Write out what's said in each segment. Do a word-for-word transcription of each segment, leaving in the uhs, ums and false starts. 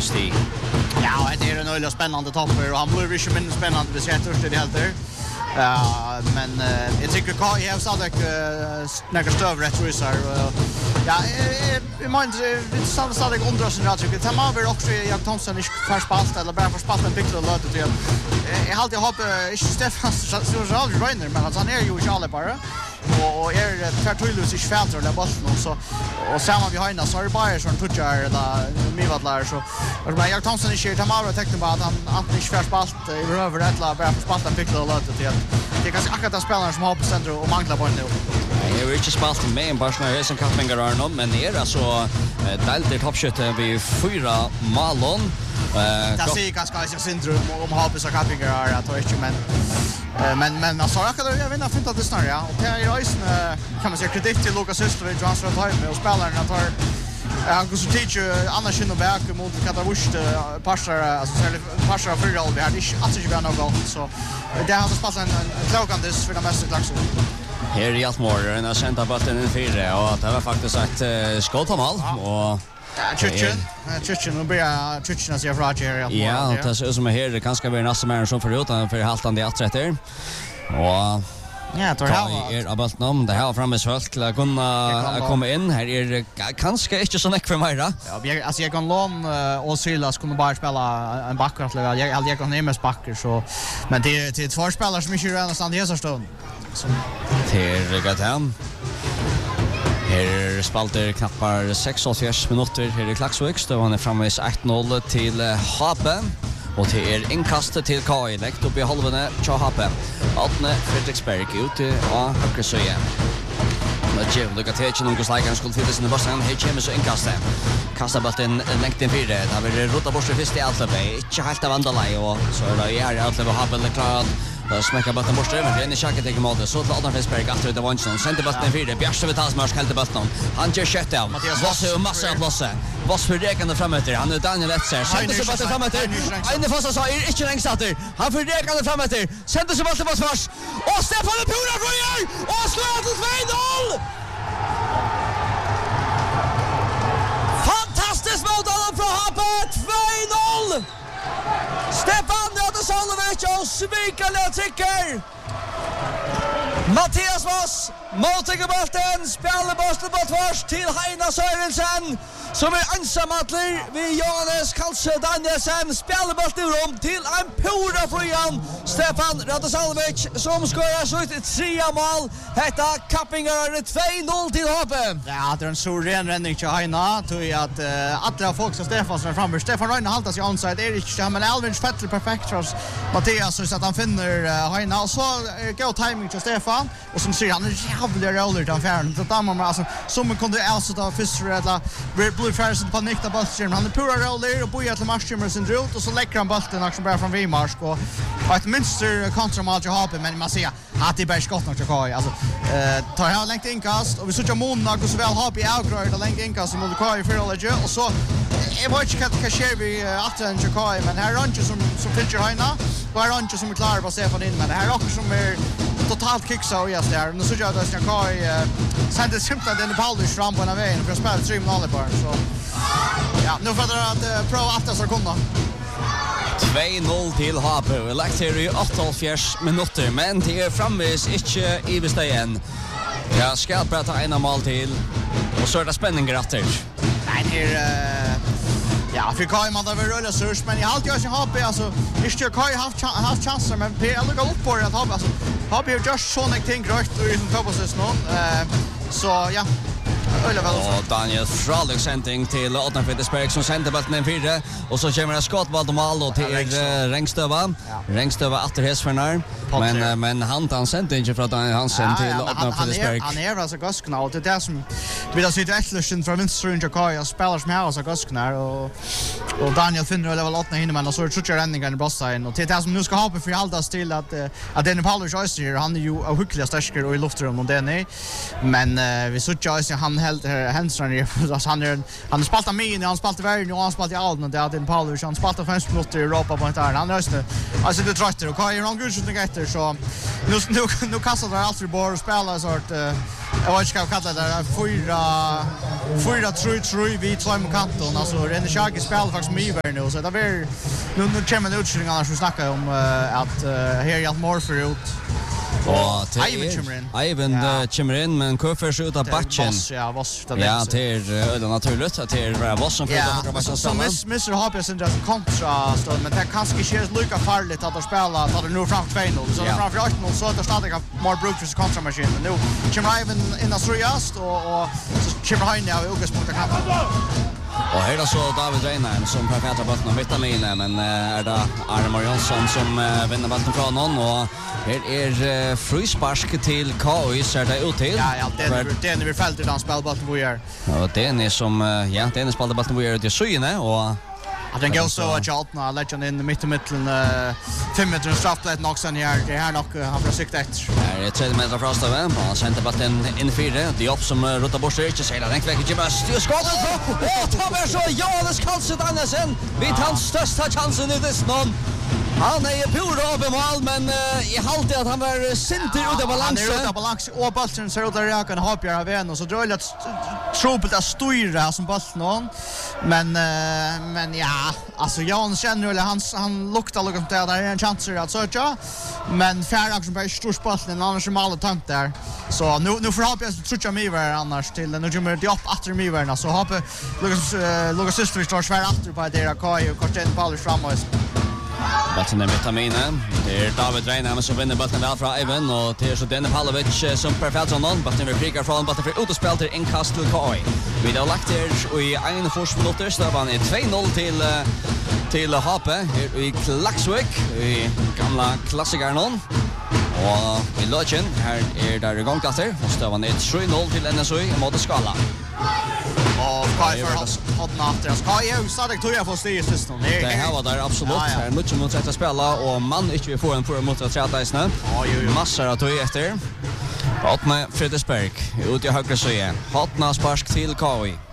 stig. Ja, det är en öliga spännande topper och han blir ju mindre spännande vid sätt först det helt där. Ja, men uh, jag tycker att jag har stadigt uh, några stövre tror jag så ja, jag menar det är samma stadigt undersen jag tycker. Det man väl också jag Thomson inte för spalt eller bara för spalt en pickel och låter det. Jag har alltid hoppat inte Stefan så så aldrig Rainer men han är ju Charlie bara. Och är tvärtulus i fältet eller bollen så och samma vi har innan så är det bara sån touchar eller mivadlar så men jag Thomson är ju Tamara täckte bara att han att inte för spalt i över det la bara för spalt en pickel och låter det. Det är kanske akkurat spelaren som har på center och manglar bollen nu. Nej, jag vill inte spalt med en Barcelona som Kappingar är någon men är alltså Dalter toppskytte vid fyra mål. Det ser ganska ganska syndrom om Habs och Kappingar är att ta inte men men men alltså jag kan jag vinna fint att det snarare ja och det är ju kan man säga kredit till Lucas Östervik transfer time och spelarna tar han går så teacher annars in och back mot Katavust passar alltså passar för roll vi hade inte att det var något så det har det passat en klokandes för de mesta klaxen. Här är Altmore en center botten in fyra och det var faktiskt ett skott på mål och Chichen, Chichen och börja Chichen så jag Roger här. Ja, det är som här det kanske blir nästa mer som förut för haltande i atträtter. Och ja, det har är about nom det här framme så helt att kunna komma in här är kanske inte så mycket för mig då. Ja, alltså jag kan lån och Silas kunde bara spela en backar att jag jag jag kan nämna backar så men det det är två spelare som inte är nästan det så stund. Så till Gatam. Her spalter knappar seksogfjørs minutter her i Klaksvik, så han er framme ett noll til H P. Og til er innkastet til K I, lekt opp i halvene til H P. Atne Fredriksberg ute av Høgresøye. Men Jim, lukka til ikke noen slag han skulle fylle sin i bossen, her kommer så innkastet. Kastar bulten lengt inn fire, det har vært rota bort først i Altløve, ikke helt av andalei, og så er det i her i Altløve H P klart. Då smäcker bollen bort men Rennie Schack det kommer det så till Adam Fisberg efter det vanchen sände bollen fyra Bjärse Vitas Mars helt bollen han gör skott av vad så massa att lossa vad för rekande framåt han är Daniel Etzer sände sig bollen framåt en fasta så är inte längst åter han för rekande framåt sände sig bollen på svars och Stefan Pura Royer och slår till två noll fantastiskt mål från H P två noll Stefan Radosalovic och Svika tycker Mattias Voss mottager bollen spelar bollen på tvärs till Heina Sørensen som är ensamatler vid Johannes Kalsö Danielsen spelar bollen om till en pura frian Stefan Radosalovic som skorar så ett trea mål detta Kappingar två noll till H P. Ja, det är en stor ren räddning till Heina tror jag att uh, alla folk som Stefan som är framme Stefan Reine haltar sig onside är inte men Alvin Fettler perfekt för Mattias så att han finner uh, Heina och så uh, go timing till Stefan och som säger han är jävla roller den färden så dammar man alltså som kunde alltså ta först för att Blue Fairs på nickta bollen han är pura roller och bojar till Marshall sin drot och så läcker han bollen också bara från Vimarsk och ett mönster kontra Malta H P men man ser att det bara skott nog till Kai alltså eh tar han längt inkast och vi såg Mona går så väl H P outgrade och längt inkast mot Kai för Allergy och så jag vet inte vad sker vi att en Kai men här ranch som som pitcher Heina och här ranch som är klar på Stefan in men det här också som är totalt kick så just där nu så jag då ska Kai sända simpelt den Paulus fram på en väg och spela tre mål bara så ja nu för att pro efter så kunna två noll till H P. Vi lagt her i åttaogfjørs minutter, men det er framvis ikke i bestegen. Ja, skal bare ta en mål til, og så er det spenninger etter. Nei, det er... Uh, ja, for Kai man har vært røylig surs, men jeg har alltid gjort H P, altså, ikke Kai har haft, haft chanser, men Per har lukket opp på det at H P, altså, H P har gjort sånne ting røyt i toppåses nå, uh, så ja. Och Daniel Fralik sending till Adam Fredriksberg som sände bollen in fyra och så kommer det skott på mål och till Rengstöva. Rengstöva efter hästsförnar. Men men han han sände inte från Daniel Hansen till Adam Fredriksberg. Han är alltså gasknall det där som vill se det efterlösen från Vinster och Jakoya spelar som här så gasknar och och Daniel finner level åtta hinner man och så tror jag räddningen i Brossain och det är som nu ska hoppa för alldeles till att att den Paulus Oyster han är ju av hyckliga starkare och i luftrummet och den är men vi så just han helt Henstrand alltså han är han har spelat med han har spelat världen och han har spelat i Alden och det är Paulus han spelat fem minuter i Europa på ett där han röster alltså det trötter och Kai någon gudskjutning efter så nu nu nu kastar det allt för bort och spelar så att jag vet inte vad kallar det fyra fyra tre tre vid två mot kanten. Alltså René Schaki spelar faktiskt med Iver nu så det blir nu nu kommer en utskillning annars vi snackar om uh, att uh, här är allt mer för ut. Och Ivan Chimrin. Ivan Chimrin men Kufers ut av batchen. Ja, Voss. Ja, det är det naturligt att det är Voss som får det så så mister H P sen just kontra så men det kanske inte är lika farligt att spela att det nu fram två noll så fram för åtta noll så att det stadigt more bruk för kontramaskinen. Nu kommer Ivan in i Srujast och och så kommer han nu i utgångspunkten kan. Och här är så David Reinheim som perfekta bollen av mittlinjen men är det Armor Jonsson som vinner bollen från någon och här är frispark till K I så är det ut till. Ja, ja, det är det är vi fältet han spelar bollen vi gör. Och det är som ja, det är spelar bollen vi gör det syne och att den går så att Jaltna lägger in mitt i mitten fem meter strafflätt nog sen här det här nog han får sikt efter. Det är tre meter från staven och sen bollen in fyra det upp som rotar bort sig inte säger den väcker ju bara styr skottet och tar så ja det ska så Andersen vi tar största chansen i det någon. Han är pur av mål men i halt att han var sent ut av balans. Han är ut av balans och bollen ser ut att jag kan hoppa av en och så drar jag trubbelt att styra som bollen någon. Men men ja, alltså Jan känner eller han han luktar liksom där där är en chans att söka. Men Färdag som bara stor bollen annars är målet tankt där. Så nu nu får hoppa jag tror jag mig var annars till nu kommer det upp åter mig var så hoppa Lucas Lucas Systers står svär åter på det K I och Korten Paulus framåt. Bollen är vitaminen. Det är David Reinheim som vinner bollen väl från Ivan och det är så Dennis Pavlovic som perfekt som någon. Bollen vill pricka från bollen för ut och spel till inkast till K I. Vi har lagt det i en första minuter så var det två noll till till H P i Klaksvik i gamla klassikern någon. Och i Lochen här är där igång efter. Och så var det tre noll till N S O mot Skala. Och Kai för hot efter oss. Kai är stadigt tror jag får styra system. Det här var där absolut. Här mycket mot att spela och man inte får en för mot att träta i snö. Ja, jo, jo. Massor att ta efter. Hotna Fredriksberg ut i högra sidan. Hotna spark till K I.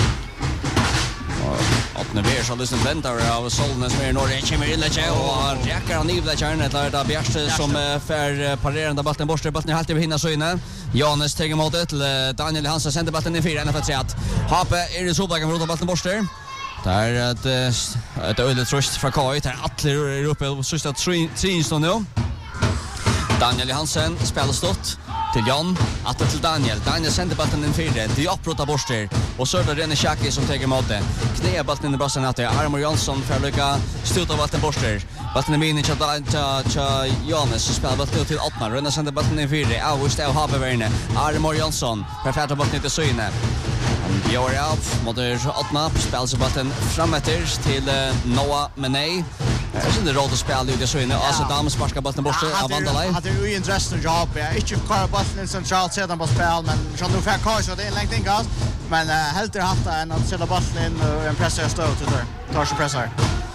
Hotna Bear så lyssnar väntar av Solnes med norr kommer in läge och räcker han i lägen där där Bjärste som för parerande bollen borste bollen helt över hinna så inne. Jonas tar emot det till Daniel Hansen sänder bollen i fyra för att se att H P är det så bakom rota bollen borste. Där ett ett öde trust från K I där alla är uppe och så att tre står nu. Daniel Hansen spelar stort till Jan, att till Daniel. Daniel sänder bollen in fyra. Det är upprota borster och så är det René Schaki som tar emot det. Knäar bollen in i brassen att det är Armor Jonsson för att lycka stuta bollen borster. Bollen är min i till Jonas som spelar bollen till åtta. René sänder bollen in fyra. August är H P värne. Armor Jonsson för att få bollen till syne. Han gör det av mot åtta. Spelar sig bollen framåt till Noah Meney. Jag syns det råd att spela ut det så inne. Alltså damen sparkar bollen bort av Vandalaj. Hade ju intressant jobb. Jag inte kvar bollen in centralt sedan på spel men kan du få kvar så det är längt ingås. Men helt det hatta än att sätta bollen in och en pressa stå till där. Tar sig pressar.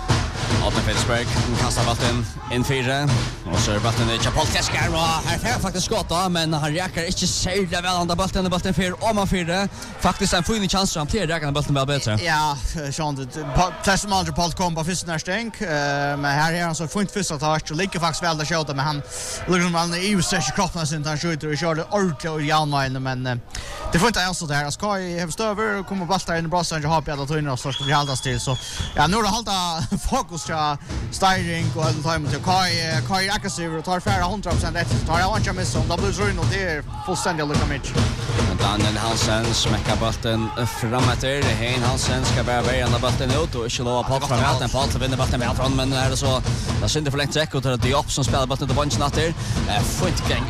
Åtta Fredriksberg kastar bollen in fyra. Och så är bollen i Chapol Keskar och här får faktiskt skott men han räcker inte särskilt väl andra bollen bollen för om man fyra. Faktiskt en fin chans att han räcker bollen väl bättre. Ja, Sean det flest manager Paul kom på första stänk men här är han så fint första touch och lika faktiskt väl där skjuter men han liksom han är ju så kroppen sen han skjuter och kör det ordentligt och Jan men det får inte alls så där. Ska i have stöver och kommer bollar in i brassen och har på alla tunna så ska vi hålla till så ja nu då hålla fokus på styring och all time till Kai Kai aggressiv och tar färra hundra procent rätt tar jag inte miss om det blir ruin och det är fullständigt lika mycket. Daniel Hansen smäcker bollen framåt där. Hein Hansen ska bara vända bollen ut och inte lova på framåt den Paul vinner bollen väl från men är det så där synd det för länge träck och det är upp som spelar bollen till bunch natter. Fint gang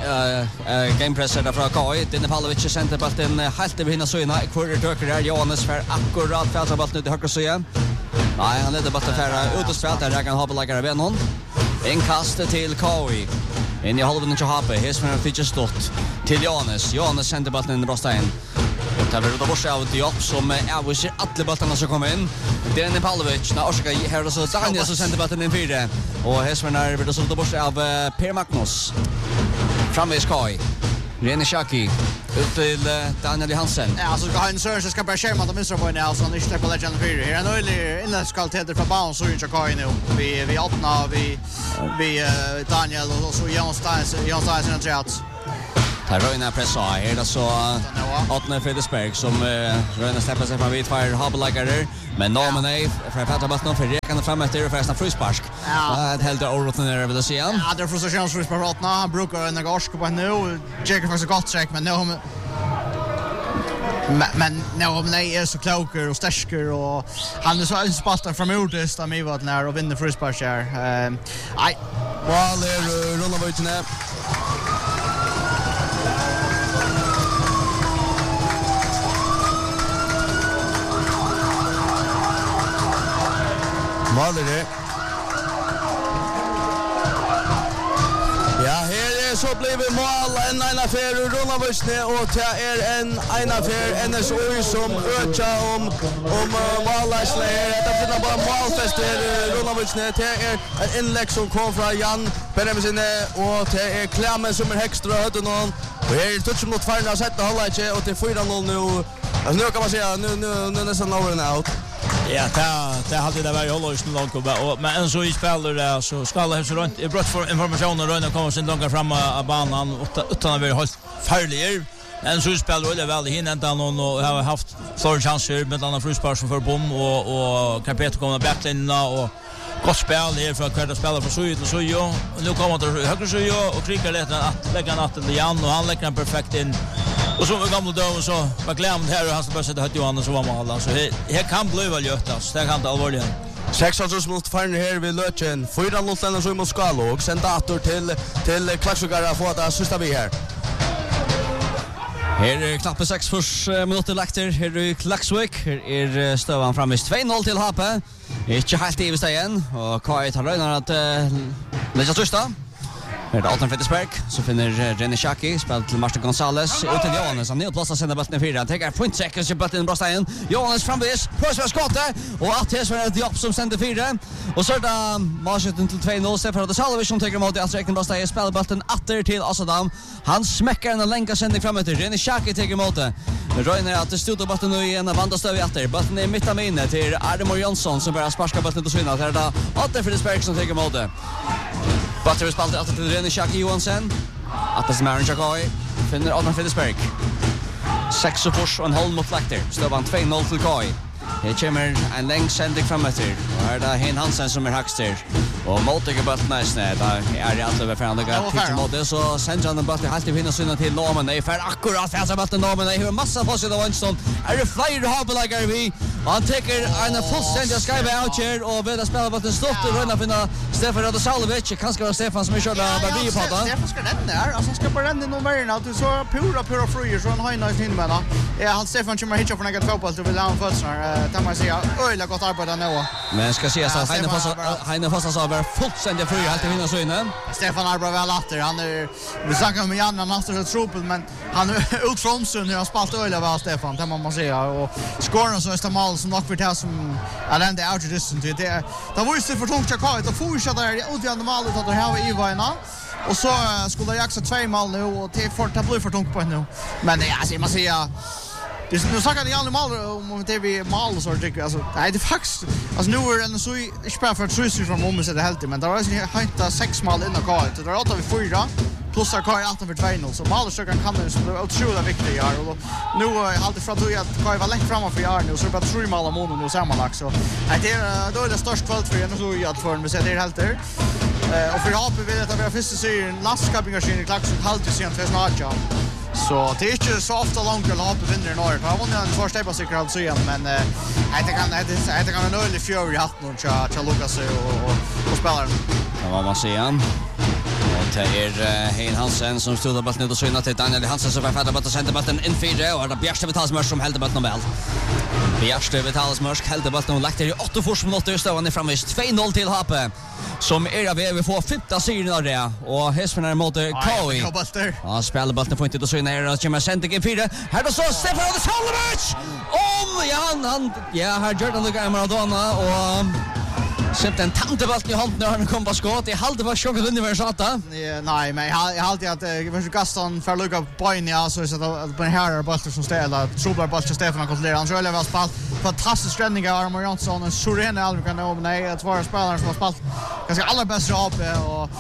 eh game presser där från Kai. Dennis Pavlovic center bollen helt över hinna så inne. Kvar döker där Jonas för akkurat fältar bollen ut i högra sidan. Nej, han leder bollen färra ut och spelar där jag kan hoppa lägga av någon. Inkast till K I. In i halvan till H P. Här smäller Fitcher stort till Jonas. Jonas sänder bollen in i Brostein. Och tar vi då bort av det upp som är vi ser alla bollarna som kommer in. Det är Dennis Pavlovic. När Oskar här så Daniel så sänder bollen in fyra. Och här smäller vi då så bort av Per Magnus. Framme i K I. René Schaki ut till Daniel Hansen. Ja, så ska han söka ska bara skärma de minsta poängen alltså han inte på Legend fyra. Här är nöjlig inläggskvaliteter för Bounce så inte K I nu. Vi vi åttna vi vi Daniel och så Jan Steins Jan Steins och Jats. Här Röjna pressa här det så Åtne Fredesberg som Röjna släpper sig fram vid tvär habelagare men Norman är för Petra Button för rekande fram efter för nästa frispark. Ja, det helt oroande vill jag säga. Ja, det är frustrationsfrispark åtna. Han brukar en garsk på nu. Jacob faktiskt gott check men nu Men men no, men är så kloker och starker och han är så inspaltad från Mordest av mig vad när och vinner frispark här. Ehm nej. Ball är rulla på utne. Ball är det. Ja, här är så blir vi mål en en affär ur Ronavörsne och det är en en affär N S O som ökar om om målläsle det blir bara målfest i Ronavörsne det är en inlägg som kom från Jan Benjamin och det är Klemmen som är högstra höden och här är touch mot förna sätta hålla inte och det fyra noll nu nu kan man säga nu nu nu nästan over and out. Ja, det det hade det varit hålla just långt och men en så i spelar det så ska det så runt i brott för informationen och kommer sen långt fram av banan utan att vara helt farlig. En så spelar det väl hin ända någon och har haft stora chanser med andra frispark som för bom och och Carpet kommer backlinna och gott spel här för att kvarta spela för så ut och så ju och nu kommer det högre så ju och krigar lite att lägga natten till Jan och han lägger en perfekt in. Och så var gamla då så var glömd här och han ska bara sätta hött Johan och så var mål så här kan bli väl göttas det kan det allvarligt. sex hundra mot Farner här vid Löchen. fyra noll den så mot Skalo och sen dator till till Klaxugara för att sista vi här. Här är knappt sex förs minuter lagt här i Klaxvik. Här är stövan framme två noll till Hape. Inte helt i igen och Kai tar röjnar att lägga första. Här är Alton Fredesberg så finner Jenny Shaki spelar till Martin Gonzales ut till Johannes han ner plats sända bollen i fyra. Han tar point seconds i bollen bra stegen. Johannes framvis på skottet och att det är ett jobb som sänder fyra. Och så där matchen till två noll Stefan de Salvage som tar emot att räkna bra stegen spelar bollen åter till Asadam. Han smäcker en länka sändning framåt till Jenny Shaki tar emot det. Röjner att det stod bollen nu igen av andra stöv i åter. Bollen är mitt av inne till Armor Jonsson som börjar sparka bollen till svinna. Det är då Alton Fredesberg som tar emot det. Batter spaltar alltid till René Shaki Johansson. Att det smärar Shaki finner Adam Fredesberg. sex och fors och en halv mot Lakter. Stövan två noll till Kai. Här kommer en längd sändning framåt. Och här är det Hein Hansen som är högst där. Och Måltiga bollen är sned. Där är det alltid förhandliga pitchen mot det. Så sänder han den bollen helt i finna synen till Norman. Det är för akkurat fäsa bollen Norman. Det är en massa på sig av Winston. Är det flera havbeläggare vi. Och han tar en fullständiga skyva out här. Och vill spela bollen stort och rönna finna Stefan Radosalovic. Kanske var Stefan som är körda Barbie på den. Stefan ska renna här. Alltså han ska bara renna någon värna. Du så pura pura fröjer så han har en fin med. Ja, han Stefan kommer hit för något fotboll så vill han födslar. Kan man säga öliga gott arbete nu. Men ska se så Heine Fossa Heine Fossa så var fullständigt fri helt i vinna så inne. Stefan arbetar väl åter. Han är vi snackar med Janne nästa så truppel men han är ut från Sund nu har spalt öliga väl Stefan kan man säga och skorar så är det mål som nog för det som Alende out distance det det var ju så för tungt att kalla det får ju så där ut igen målet att det här var i varna. Och så skulle jag också två mål nu och det får ta bli för tungt på nu. Men ja, alltså man säger det är nu snackar ni alla mål om det vi mål så tycker alltså nej det faktiskt alltså nu är det så i spel för tre från om så det helt men det var inte sex mål in och kvar det där åt vi fyra plus att kvar åtta för två noll så målstökan kan det så det är otroligt viktigt ja och nu har alltid från att kvar var längst framåt för år nu så det bara tre mål om månaden nu sammanlagt så nej det är då är det störst kväll för en så att för vi ser det helt där och för H P vill att vi har första serien lastkappingar i klax och halvtid sen för snart ja. Så det är inte så ofta långt att hoppa vinner i norr. Jag har vunnit en första på säkert alltså igen men eh det kan det det kan en ölig fjör i hatten och cha cha Lucas och och spelar. Det var man ser han. Och det är Hein Hansen som stod där bollen ut och synat till Daniel Hansen som får fatta bollen center bollen in fyra och det Bjärste Vitalsmörsk som hällde bollen väl. Bjärste Vitalsmörsk hällde bollen och lagt i åtta fors minuter stående framme två noll till Hape. Som är av vi får femte serien av det och Hespen är mot Koi. Ja, spelar bollen på inte då så ner och kommer sändning in fyra. Här då så Stefan Radosalovic. Om ja han ja här Jordan Luka Maradona och sett en tanteballen i handen när han kom på skott. I halde var chocken under för sata. Nej, men jag har alltid att vi ska gastan för Luka Boyn ja så så att på här bollen som ställer trubblar bollen till Stefan kontrollerar. Han skulle väl spela fantastisk räddning av Armor Jonsson och Sorena aldrig kan nå nej att vara spelare som har spelat ganska allra bäst jobb och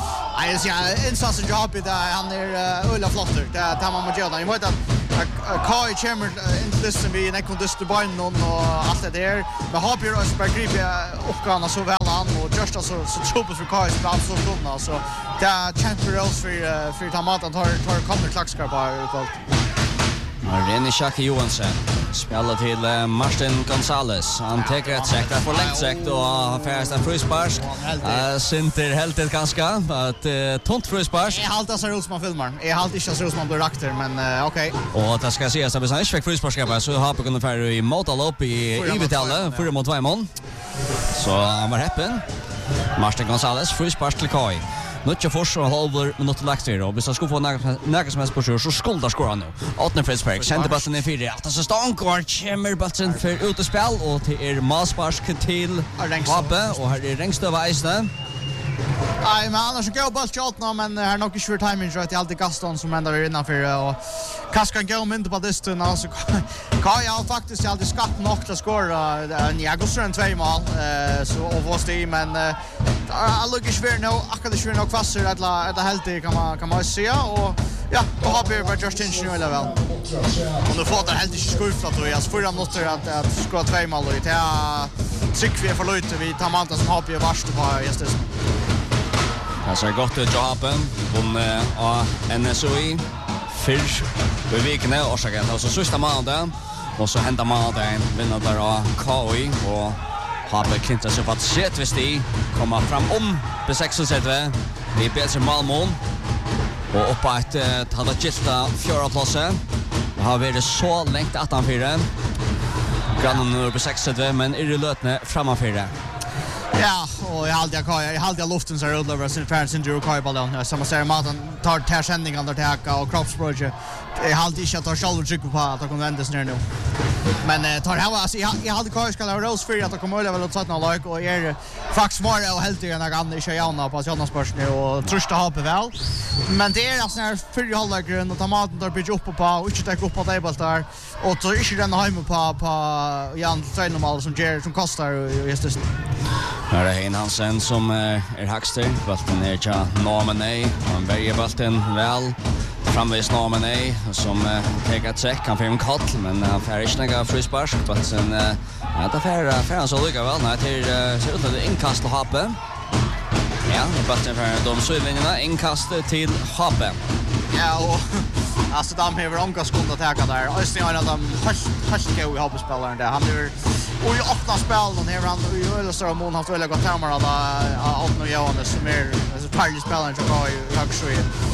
Nej, så jag insatsen jag har på det han är ölla flotter. Det tar man med göra. Jag vet att Kai Chamber inte lyssnar vi när konduster på någon och allt det där. Men har ju också bara grip uppgåvan så väl han och just så så trubbel för Kai spel så kunna så det är chance för oss för för Tamatan tar tar kommer klackskar på utåt. René Schacke Johansson spelar till uh, Martin Gonzales. Han tar ett säck där för längt säck och han färs en frispark. Uh, Sinter helt ett ganska att uh, tomt frispark. Jag haltar så Rosman filmar. Jag haltar inte så Rosman blir rakter men uh, okej. Okay. Och det ska sägas att vi inte fick frispark så har vi kunnat färra i motalopp i Ivitalle för mot Weimon. Så han var häppen. Martin Gonzales frispark till Kai. Nutja fors och halver minut lagt till och hvis han skulle få några som helst på så skulle skora nu. Åtne Fridsberg sände bollen i fyra. Att så Stankor kommer bollen för ut och spel och till är Masparsk till Habbe och här är Rengstöv Eisne. Nej, men annars går boll tjatna men här nog inte för timing så att det alltid Gaston som ändrar innanför och Kaskan går med på distan alltså kan jag faktiskt alltid skatt nog att skora en Jagosren två mål eh så och vad det men alla gick svär nu akkurat svär nog fast att la det helt kan man kan man se och ja då har vi bara just in nu väl och nu får det helt inte skuffat då jag för måste att att skora två mål och det tycker vi är för lite vi tar man som har ju värst på just det. Det ser gott ut att happen. Vunne av N S O I. Fyrs i vikene, årsaken. Og så sista måneden. Og så hentar måneden vinner der av K O I. Og har klintet seg på at Setvisti kommer fram om på seksogtretti. Vi er bedre Malmon. Og oppa et hadde gilta fjøreplasse. Det har vært så lengt attanfire. Grannen er på seksogtretti, men er i løtene frammanfire. Ja, och jag hade jag jag hade jag luften så rulla över sin fans in Juro ballon. Som man säger maten tar tar sändningen där täcka och kroppsprojekt. Jag hade inte att ta shoulder tryck på att komma vända ner nu. Men tar här alltså jag hade Kai ska Rose för att komma över och sätta någon like och är fax smart och helt igen kan inte gärna på sådana spörsmål och trusta ha på väl. Men det är alltså när för halvgrön och tomaten där bygger upp på och inte ta upp på table där och så är det hem på på Jan Steinemal som ger som kostar just det. Här är Hein Hansen som är högster. Bollen är tja Normanay. Han väljer bollen väl. Framvis Normanay som tar ett säck. Han får en kall men han får inte några frispark. Bollen ja, det får han så lycka väl. Nej, det ser ut att det är inkast till Happe. Ja, bollen för de sydlinjerna. Inkast till Happe. Ja, och alltså de har omgått skund att täcka där. Östning är en av de första gå i Happe-spelaren där. Han blir och i åtta spel och här han i öle så mån har väl gått hemma då åt nu Johannes som är så party spelaren som går i högsta.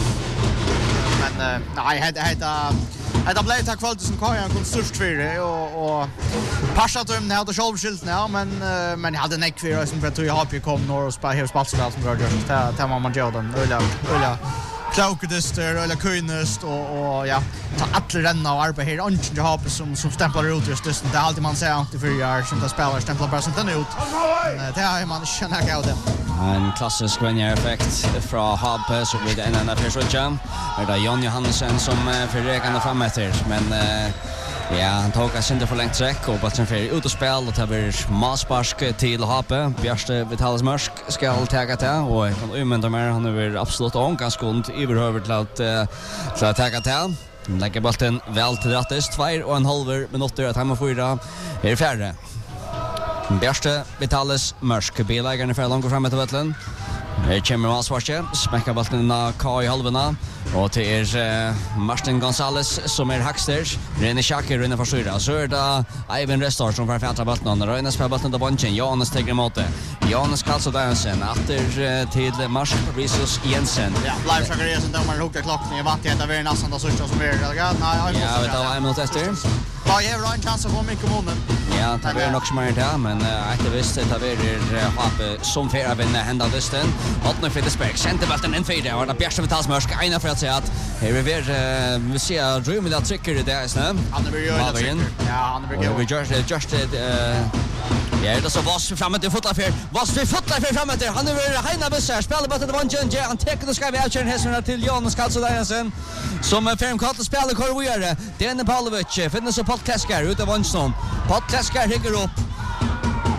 Men nej, det heter det blev tack för som Kajan kom störst för det och och passa dem när det självskilt nu men men jag hade näck för som för att jag har ju kom norr och spela hela spelspel som Roger ta ta man Jordan öle öle Klaukedister eller Kuinest och och ja ta alla renna och arbeta här och inte ha som som stämplar ut just det det alltid man säger alltid för år som det spelar stämplar bara sånt ut men det har man känner jag det en klassisk vinner-effekt från Habbe så blir det en enda försöka det är Jon Johansen som förräkande fram efter men ja, han tog oss inte för längt träck och bara sen för ut och spel och tar vi Masparsk till Happe. Björste Vitalis Mörsk ska ta det och kan umända mer han är absolut ångkanskund i behöver till att till att ta det. Lägger bollen väl till rättes två och en halv minuter att hemma fyra är färre. Björste Vitalis Mörsk bilägaren för långt fram till bollen. Här kommer Masparsk smäcker bollen i K i halvorna. Och till er uh, Martin Gonzales som är högster. René Schacke runnar för syra. Så är det Ivan Restor som får fjärta bollen. Röjnes på bollen till bunchen. Johannes tegger emot det. Johannes Karlsson Dansen. Atter uh, till Mars Risus Jensen. Ja, live Schacke som domar hukar klockan. Jag vant att det är nästan det sista som är. Ja, nej, ja, vet du en minut efter. Ja, jag har en chans att få mycket månen. Ja, det blir nog smart där, men efter visst det blir Happe som för att vinna hända distan. Åtne Fridsberg sände bollen in fyra och det Björste Vitalis Mörsk ena för att säga att här är vi vi ser Drömmel att trycka det där snä. Han är ju öde. Ja, han är bra. Vi just just ja, det så var framåt i fotbollsfär. Vad vi fotbollsfär framåt där. Han är Heina Bussar spelar bollen till Vanchen. Han tar det ska vi avköra hästarna till Jonas Karlsson Dansen som fem kallt spelar kvar vidare. Den Pavlovic finns så podcast här ute av Vanchen. Podcast här rycker upp.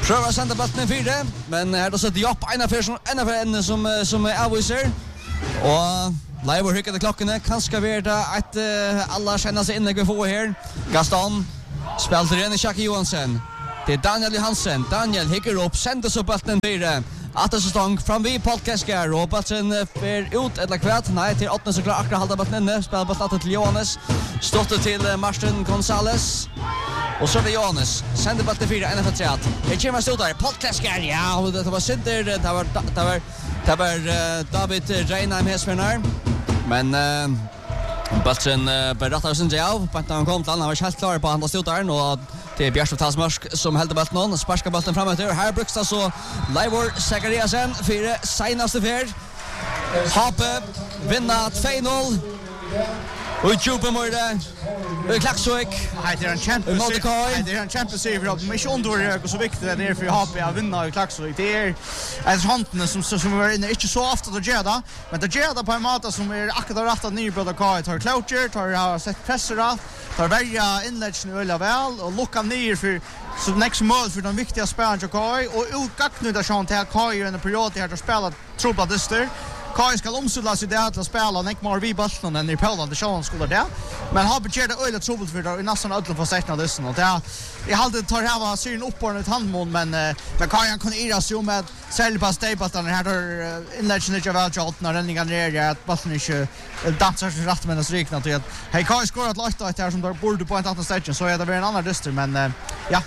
Prøver å sende ballen i fire, men her da sitter Jopp en av fire som, en av fire enden som, som er avviser. Og Leivor hykker til klokkene, kanskje vi er det at uh, alle kjenner seg inne vi får her. Gaston spelter igjen i Kjaki Johansen. Det er Daniel Johansen. Daniel hykker opp, sender så ballen i fire. Atter så stång fram vi podcastgär och ballen fer ut eller kvart. Nej, till åttende så klar akkurat halda ballen inne. Spelar ballen till Johannes. Stått till Martin Gonzales. Och så är det Johannes. Sänder ballen till fyra, en för tre. Det kommer stå där. Podcastgär, ja. Och det var Sinter, det var det var det var David Reinheim Hesfernar. Men uh, ballen uh, berättar sin sig av. På han kom till han var helt klar på andra stotaren och det är Bjärsvold Talsmarsk som hällde ballen och sparskar ballen framåt. Här brukar så Leivor Zachariasen för senaste färd. Hape vinner två noll. Och Jupe Mörde. Och Klaxvik. Det är en champion. Det är en champion serie för men inte under hur så viktigt det är för Hape att vinna i Klaxvik. Det är ett hantene som som var inne inte så ofta att göra, men det gör det på en måte som är akkurat rätt att ny bröder Kai tar cloucher, tar har sett pressera, tar välja inläggen ölla väl och lucka ner för så next mål för de viktiga spelarna Kai och utgångspunkten där Sean till Kai under period här att spela trubbla dyster. Kai ska omsluta sig där till att spela och mer vi bollen än i Polen det Sean skulle där. Men har budget det öle trubbel för det i nästan alla på sättna dysten och det jag hade tar här var syn uppåt ett handmål men men Kai kan ira sig med själv på staplat den här inläggen det jag väl jalt när den gången är att bollen inte dansar så rätt men det räknar till att hej Kai skorat lagt det här som där borde på ett annat station så är det väl en annan dyster men ja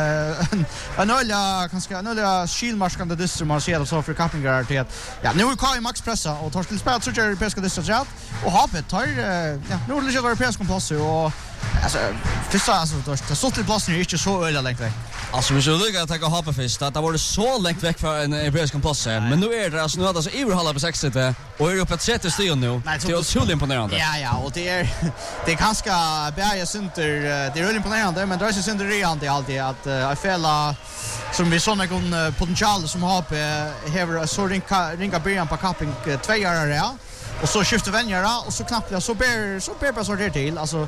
en öliga kanske en öliga skilmarskande dyster man ser så för Kappingar till att ja nu är Kai max pressa och tar till spel så kör europeiska dyster och Havet tar ja nu ligger det europeiska plats och alltså första alltså det så till platsen är inte så öliga längt väck. Alltså vi skulle lycka att ta Hape först att det var så längt väck för en europeisk plats men nu är det alltså nu alltså i halva på sextio och är uppe på trettio stycken nu. Det är otroligt imponerande. Ja ja och det är det är ganska Berga Center det är väldigt imponerande men det är så synd det är inte alltid att jag fälla som vi såna kon potential som har på så ringa ringa början på capping två år ja. Och så skiftar vänjara och så knappt jag så ber så ber bara så det till alltså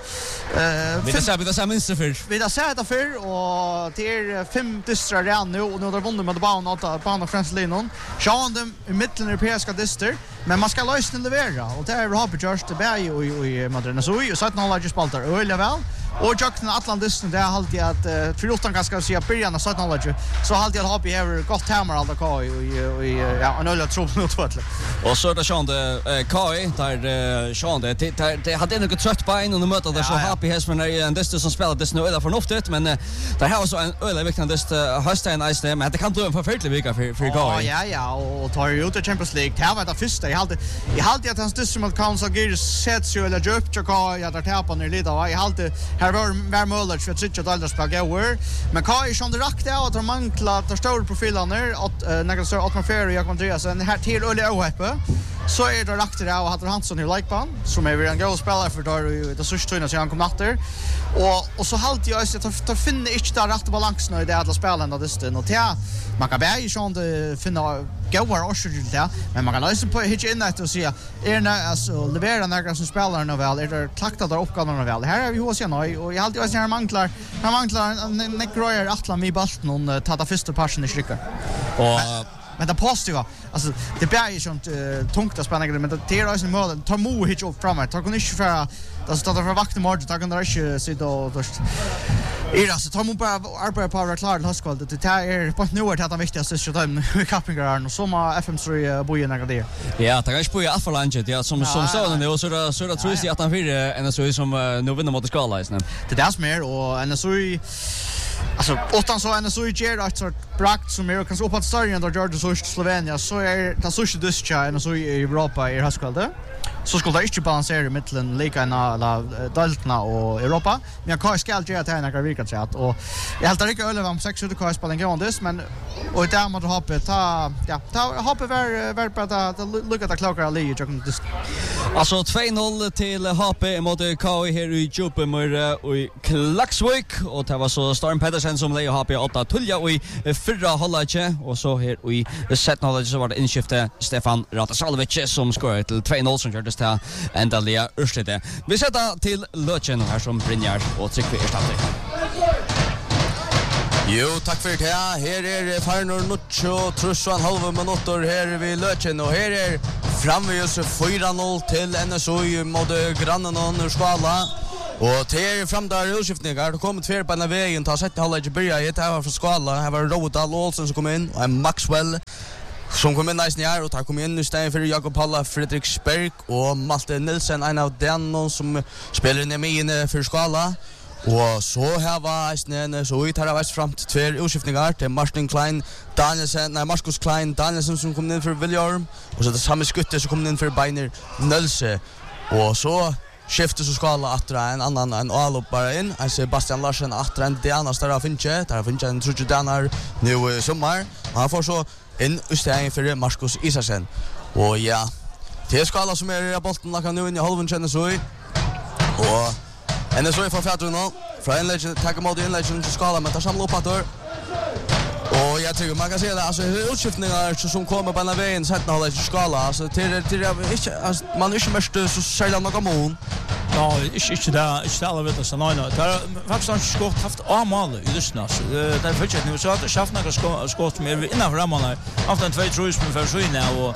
eh vi det ser vi det ser minst för vi det ser det för och det är fem distrar redan nu och nu har vunnit med banan åt banan Frans Linon. Sean dem i mitten europeiska dister men man ska lösa den leverera och det är Robert George det bär och i Madrid så ju så att någon just spaltar öliga väl och Jackson Atlantis det har alltid att för åtta ganska så jag börjar så att någon så har alltid Happy Ever gott hammer alla Kai och ja en öliga trubbel mot tvåtle. Och så där Sean det Kai där Sean det det hade nog trött på en och möta där så Happy has för en distance som spelar det nu är förnuftigt men det här var så en öliga viktig dist Holstein Ice men det kan bli en förfärlig vecka för för Kai. Ja ja och tar ju ut i Champions League det var det första jag hade jag hade att hans decimal council gears set så eller djupt och Kai jag där tapar ner lite och jag hade här var var möjligt för att sitta där och spela går men Kai är som det rakte att de manklar att stora profilerna att några så att man för jag Andreas en här till öliga oheppe så är det rakt det och hade Hansson i likeban som är en go spelare för då det så stöna så han kom natter och och så halt jag att ta finna inte där rätt balansen i det alla spelarna det stund och ja man kan bära ju sånt finna goar och så där men man kan läsa på hitch in att och se är det alltså levera några som spelar nu väl är det klackat där uppgåvorna väl här är vi hos jag nu och jag halt ju att jag manklar han manklar Necroyer Atlan i bollen och ta det första passion i stycken och men det positiva alltså det blir ju sånt uh, tungt att spänna men det är ju en mål tar mo hit upp framåt tar kan inte för det står för vakten margin tar kan inte sitta och först är alltså tar mo bara arbeta på att klara högskolan det är på nu är det att viktigaste så där Kappingar och som F M tre bojen några det ja det kanske på i alla landet ja som som så nu så där så där tror jag att han för en så som nu vinner mot skala isna det där mer och en så alltså åttan så en så i ger att så brakt som är kanske uppåt stadion där Georgia så Slovenia så är det så dyska en så i Europa i högskolan så skulle det inte balansera i mitten lika na la daltna och Europa men jag kan ska ge att han har virkat så att och jag helt inte öle om sex ut kan spela en gång det men och där måste hoppa ta ja ta hoppa var var på att look at the clock ali jag kan just alltså två noll till H P mot K I här i Djupemyr och i Klaksvik och det var så Storm Pedersen som lei H P åtta tulja och i förra halvlek och så här i set knowledge så var det inskifte Stefan Ratasalovic som skorade till två noll som gjorde det ändliga urslutet. Vi sätter till Löchen här som Brynjar och Tryggve erstattar. Jo, takk for det. Her er Farnor Nuccio, truss og en halv minutter her ved Løtjen, og her er framvis fyra noll til N S O mot grannen og Skala. Og til er fremdare utskiftninger, det kom tver på denne veien, ta sett halvleg i byrja hit, her var fra Skala, her var Rodal Olsen som kom inn, og en Maxwell som kom inn nesten her, og der kom inn i stedet for Jakob Halla, Fredrik Sperg og Malte Nilsen, en av dem som spiller ned med inn for Skala. Og så her var eisne, så ut her har vært frem til tver utskiftninger til Martin Klein Danielsen, nei, Marcus Klein Danielsen som kom inn for William, og så det samme skuttet som kom inn for Beiner Nølse. Og så skiftet så Skala atra en annan en Alup bara inn, en Sebastian Larsen atra en Diana Stara Finche, der har Finche en trutje Dianar nu i sommar, og han får så inn utstegen for Marcus Isaksen. Og ja, til Skala som er i bolten lakan nu inn i halven kjennes ui, og N S O får fjatru nå, fra innleggen, takker mot innleggen til Skala, men tar samla opp atter. Och jag tycker man kan säga det, alltså utskiftningar som kommer på den vägen sätt när håller Skala, alltså till till inte alltså man är inte mest så sällan någon mån. Ja, inte inte där, inte alla vet så nej nej. Där faktiskt har skott haft mål i lyssna. Det är faktiskt nu så att schafft några skott mer innanför ramarna. Efter en två trus med försvinna och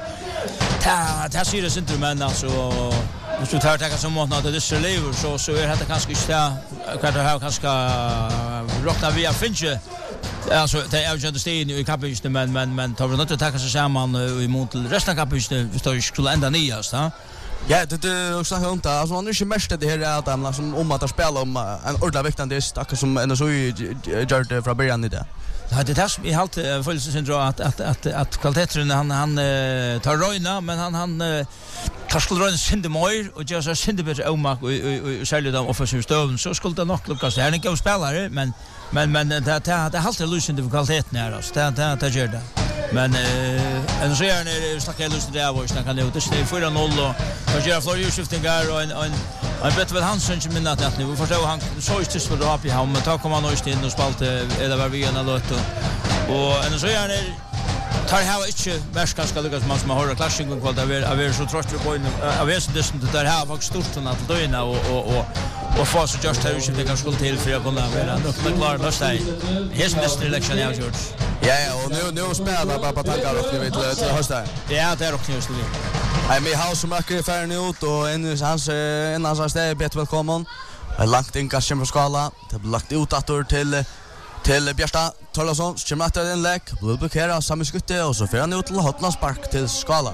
ta ta ser det inte men alltså hvis du tar tacka som månad det så lever så så är det kanske inte kan det ha kanske rockna via Finche. Alltså det är ju inte stegen i kapitlet men men men tar vi inte tacka sig samman i mot resten av kapitlet vi står ju skulle ända niast va. Ja, det är också så att alltså man är inte mest det här att de som om att spela om en ordentlig viktande stack som N S O gör det från början i det. Ja, det är som i halt följelsessyndrom att att att att kvaliteten han han tar röjna men han han tar skulle röjna synde mer och gör så synde bättre omak och och sälja dem offensiv stöven så skulle det nog lyckas. Det är en god spelare men men men det det det halt lösande för kvaliteten här alltså. Det det det gör det. Men eh en så är det snackar lust det var snackar det det är fyra noll och så gör för utskiftningar och en en en bättre väl Hansen som minns att ni förstår han så är det så då upp i han men tar kommer han nog in och spalte eller var vi en låt och en så är det tar här inte värst kanske lyckas man som har clashing och vad det är är så trött på in av är så det som det här var stort att då inne och och och och få så just här skulle kanske skulle till för att kunna vara ändå klar då säg häst nästa election jag George. Ja ja och nu nu spelar bara på tankar och ni vet till hösten. Ja det är också just det. Nej men house som är färdig ut och en hans en hans ställe bättre välkommen. Jag lagt in kanske på Skala. Det har lagt ut att till till Bjärsta Torlason kommer att en läck blir blockera samma skutte och så för han ut till Hotnarspark till Skala.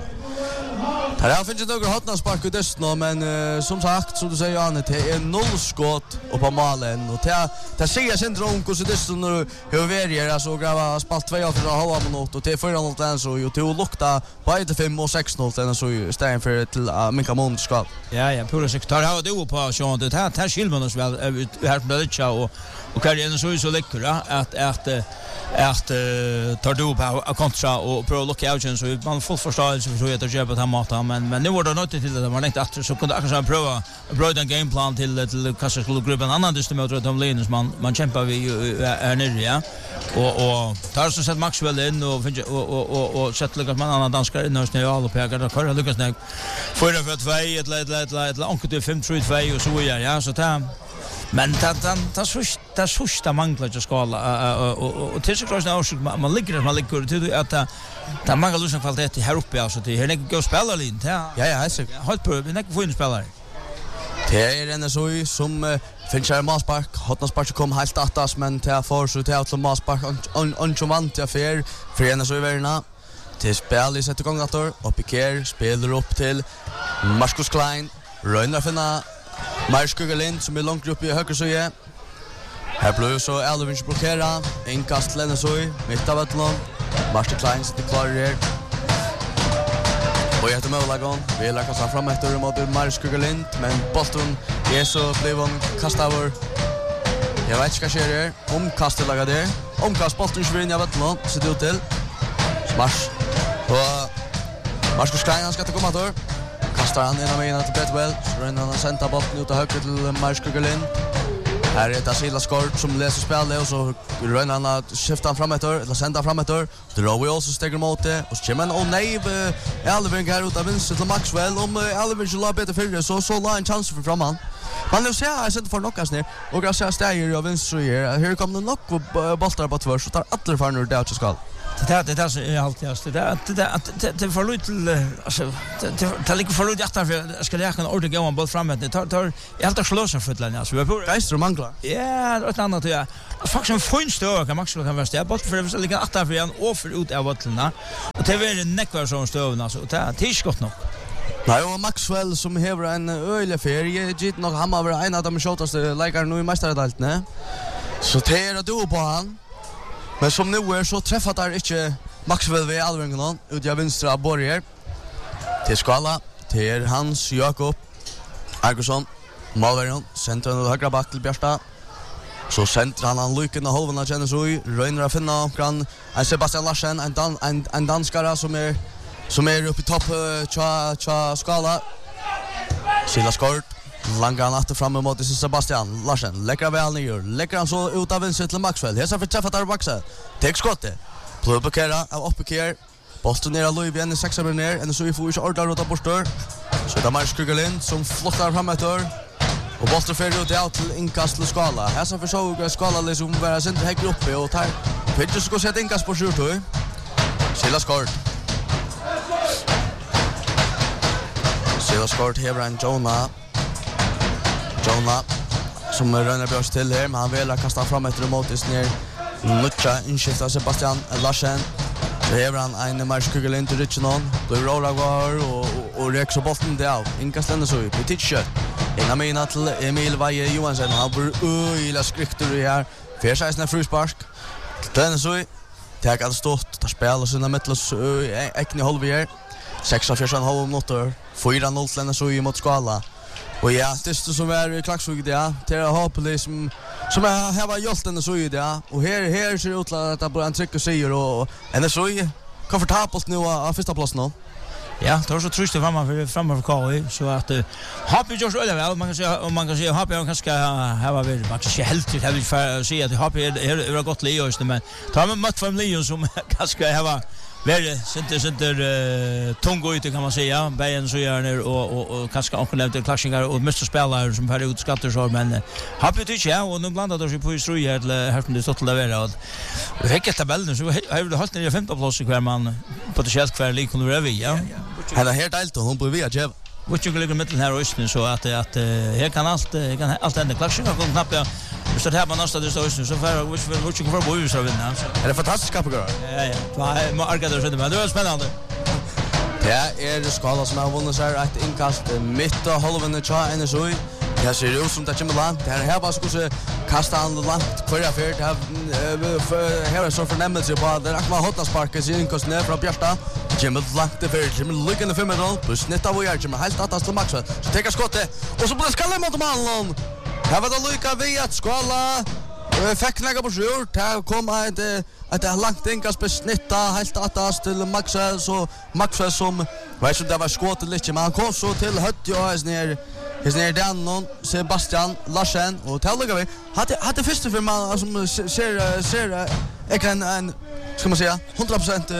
Här har finns det några Hotnarspark ut just nu men uh, som sagt som du säger Janne det är noll skott och på målen och det det ser syndrom hur det så nu hur vi alltså grava spalt två av för halva minut och till fyra noll så ju till lukta på ett fem och sex noll den så ju stäm för till uh, Minka Mond skott. Ja ja pura sektor har det på så det här här skilmer oss väl här på det och och kan det så så läcker att att att tar du på kontra och pro lockout så man får förståelse för hur det gör på den maten men men nu var det något till det var inte att så kunde jag prova prova en gameplan till till kanske skulle gruppen annan det stämmer de Linus man man kämpar vi är nere ja och och tar så sett Maxwell in och och och och sätter liksom man annan danskar in hos Neal och Pegar och Karl Lucas när för det för två ett lätt lätt lätt långt till fem tre två och så ja så där men det det det så det så sta manglar ju Skala och och till så klart när man ligger man ligger till att det manglar lusen kvalitet här uppe alltså det är inte gå spela lite ja ja ja så halt på vi inte får in spelare det är en så som finns här Maspark Hotnarspark kom helt attas men det får så till att Maspark on on vant jag för för en så överna till spel i sätter igång dator och Piquer spelar upp till Marcus Klein Rönnar finna Marskugalind som är långt upp i höger så är. Här blir så Elvins blockera, inkast Lena Soy, mitt av Atlant. Martin Klein sitter klar här. Och heter Mölagon, vi lägger oss fram efter mot Marskugalind, men bollen är så blev hon kastad över. Jag vet inte vad sker här. Omkastet lagar det. Omkast bollen kör in i Atlant, så det ut till. Smash. Och Marcus Klein han ska ta komma då. Kastar han in av mig till Bedwell. Så ränner han sända bollen ut av höger till Marskugalind. Här är det Asila Skort som läser spelet och så ränner han att skifta han fram efter, eller sända fram efter. Det Rowie också steger mot det. Och så kommer han och nej, Elving här ut av vinst till Maxwell. Om Elving skulle ha bättre fyrre så så la en chans för framan. Man nu ser jag inte för något ner och jag ser stäger av vänster här. Här kommer det nog bollar på tvärs så tar alla för nu där till skall. Det det det är alltid just det det det det för lite alltså det det ligger för lite efter för ska jag kan ordentligt gå en boll framåt. Det tar tar helt att slåsa för den alltså vi på Geister och manglar. Ja, det är annat ja. Faktiskt en fin stök kan Max kan vara stäb bort för det ligger efter för en offer ut av bollarna. Och det är en neckvar som stövna alltså det är tiskott nog. Nej, och Maxwell som hever en öle ferie, gitt nog han var en av de shortaste läkare nu i mästardalten. Så det är du på han. Men som nu är så träffat där inte Maxwell vid allvängen ut jag vänstra Borger. Till skala till Hans Jakob Argusson. Malverion centrar och högra back till Bjärsta. Så centrar han han lycken och halvan känner så i Röjner att finna kan en Sebastian Larsen en dan en en danskare som är som är uppe i topp tja tja skala. Silas kort langa han åter fram mot Sebastian Larsen. Läckra väl ner. Läckra han så ut av vänster till Maxwell. Här så för träffat där baxa. Tek skottet. Plubekera av uppkeer. Bollen ner Louis igen i sex meter ner. En så vi får ju ordar åt borstör. Så där Mars Kugelin som flottar framåt där. Och bollen för ut out till inkast till skala. Här så försöker skala liksom vara center högt uppe och tar. Pitcher ska sätta inkast på sjutton. Silas kort. Silas kort hever en Jonah. Jonah som rönner björs till här, men han vill kasta fram efter motis ner. Nutcha inskiftar Sebastian Larsen. Så hever han en Marskugel till Richardson. Då är Rola går och, och, och räcker så bollen det av. Inka ständer så upp i titcher. Inga mina till Emil Vaje Johansson. Han bor öjla skrikter i här. Färsajsna fruspark. Den så i. Tag att stått. Tar spel och sina mittlos äckni halvjer. sex av fjärsan halv minuter. fyra noll till så i mot Skala. Och ja, det är som är i Klaxvik det. Det är Hapeli som som är här var hjälten så i det. Och här här ser det ut att det bara en tryck och säger och en så i komfortabelt nu av första plats nu. Ja, det var så trist det framan för framan för K I så att Happy Josh eller väl man kan säga om man kan säga Happy kanske här var väl man kan säga helt det vill för se att Happy är är gott Leo just men tar man mött från Leo som kanske här var väl inte inte uh, tungo ute kan man säga Bayern så gör ner och och och kanske också nämnde klassingar och mister spelare som har ut skatter så men uh, Happy tycker jag och nu blandar de sig på istri här här från det stått leverera och vilket tabellen så har vi hållit ner i femte plats kvar man potentiellt kvar lik under över ja han är helt allt och hon på via Jev vad ju ligger mitten här östen så att att här kan allt kan allt ända klassingar kan knappt ja så det här man nästa det så så för which which you for boys så vinna. Är det fantastiskt kapper? Ja ja. Vad man arkar så det men det var spännande. Ja, är det Skala som har vunnit så här ett inkast mitt och halvan och tja en så. Jag ser ut som det kommer långt. Det här bara skulle kasta han långt för jag för det här är så förnämmelse på det rätt man hotas parken sin inkast ner från Bjärsta. Kommer långt det för kommer lycka den fem meter på snittet av jag kommer helt att till Maxwell. Så tar skottet och så blir Skala mot målen. Här var det lycka vi att Skala fick lägga på sjur. Det kom ett ett långt inkast på snittet helt att till Maxwell så Maxwell som vet inte det var skottet lite men han kom så till Hötti och är ner är ner den Sebastian Larsen och tällar vi hade hade första för man som ser ser jag kan en ska man säga hundra procent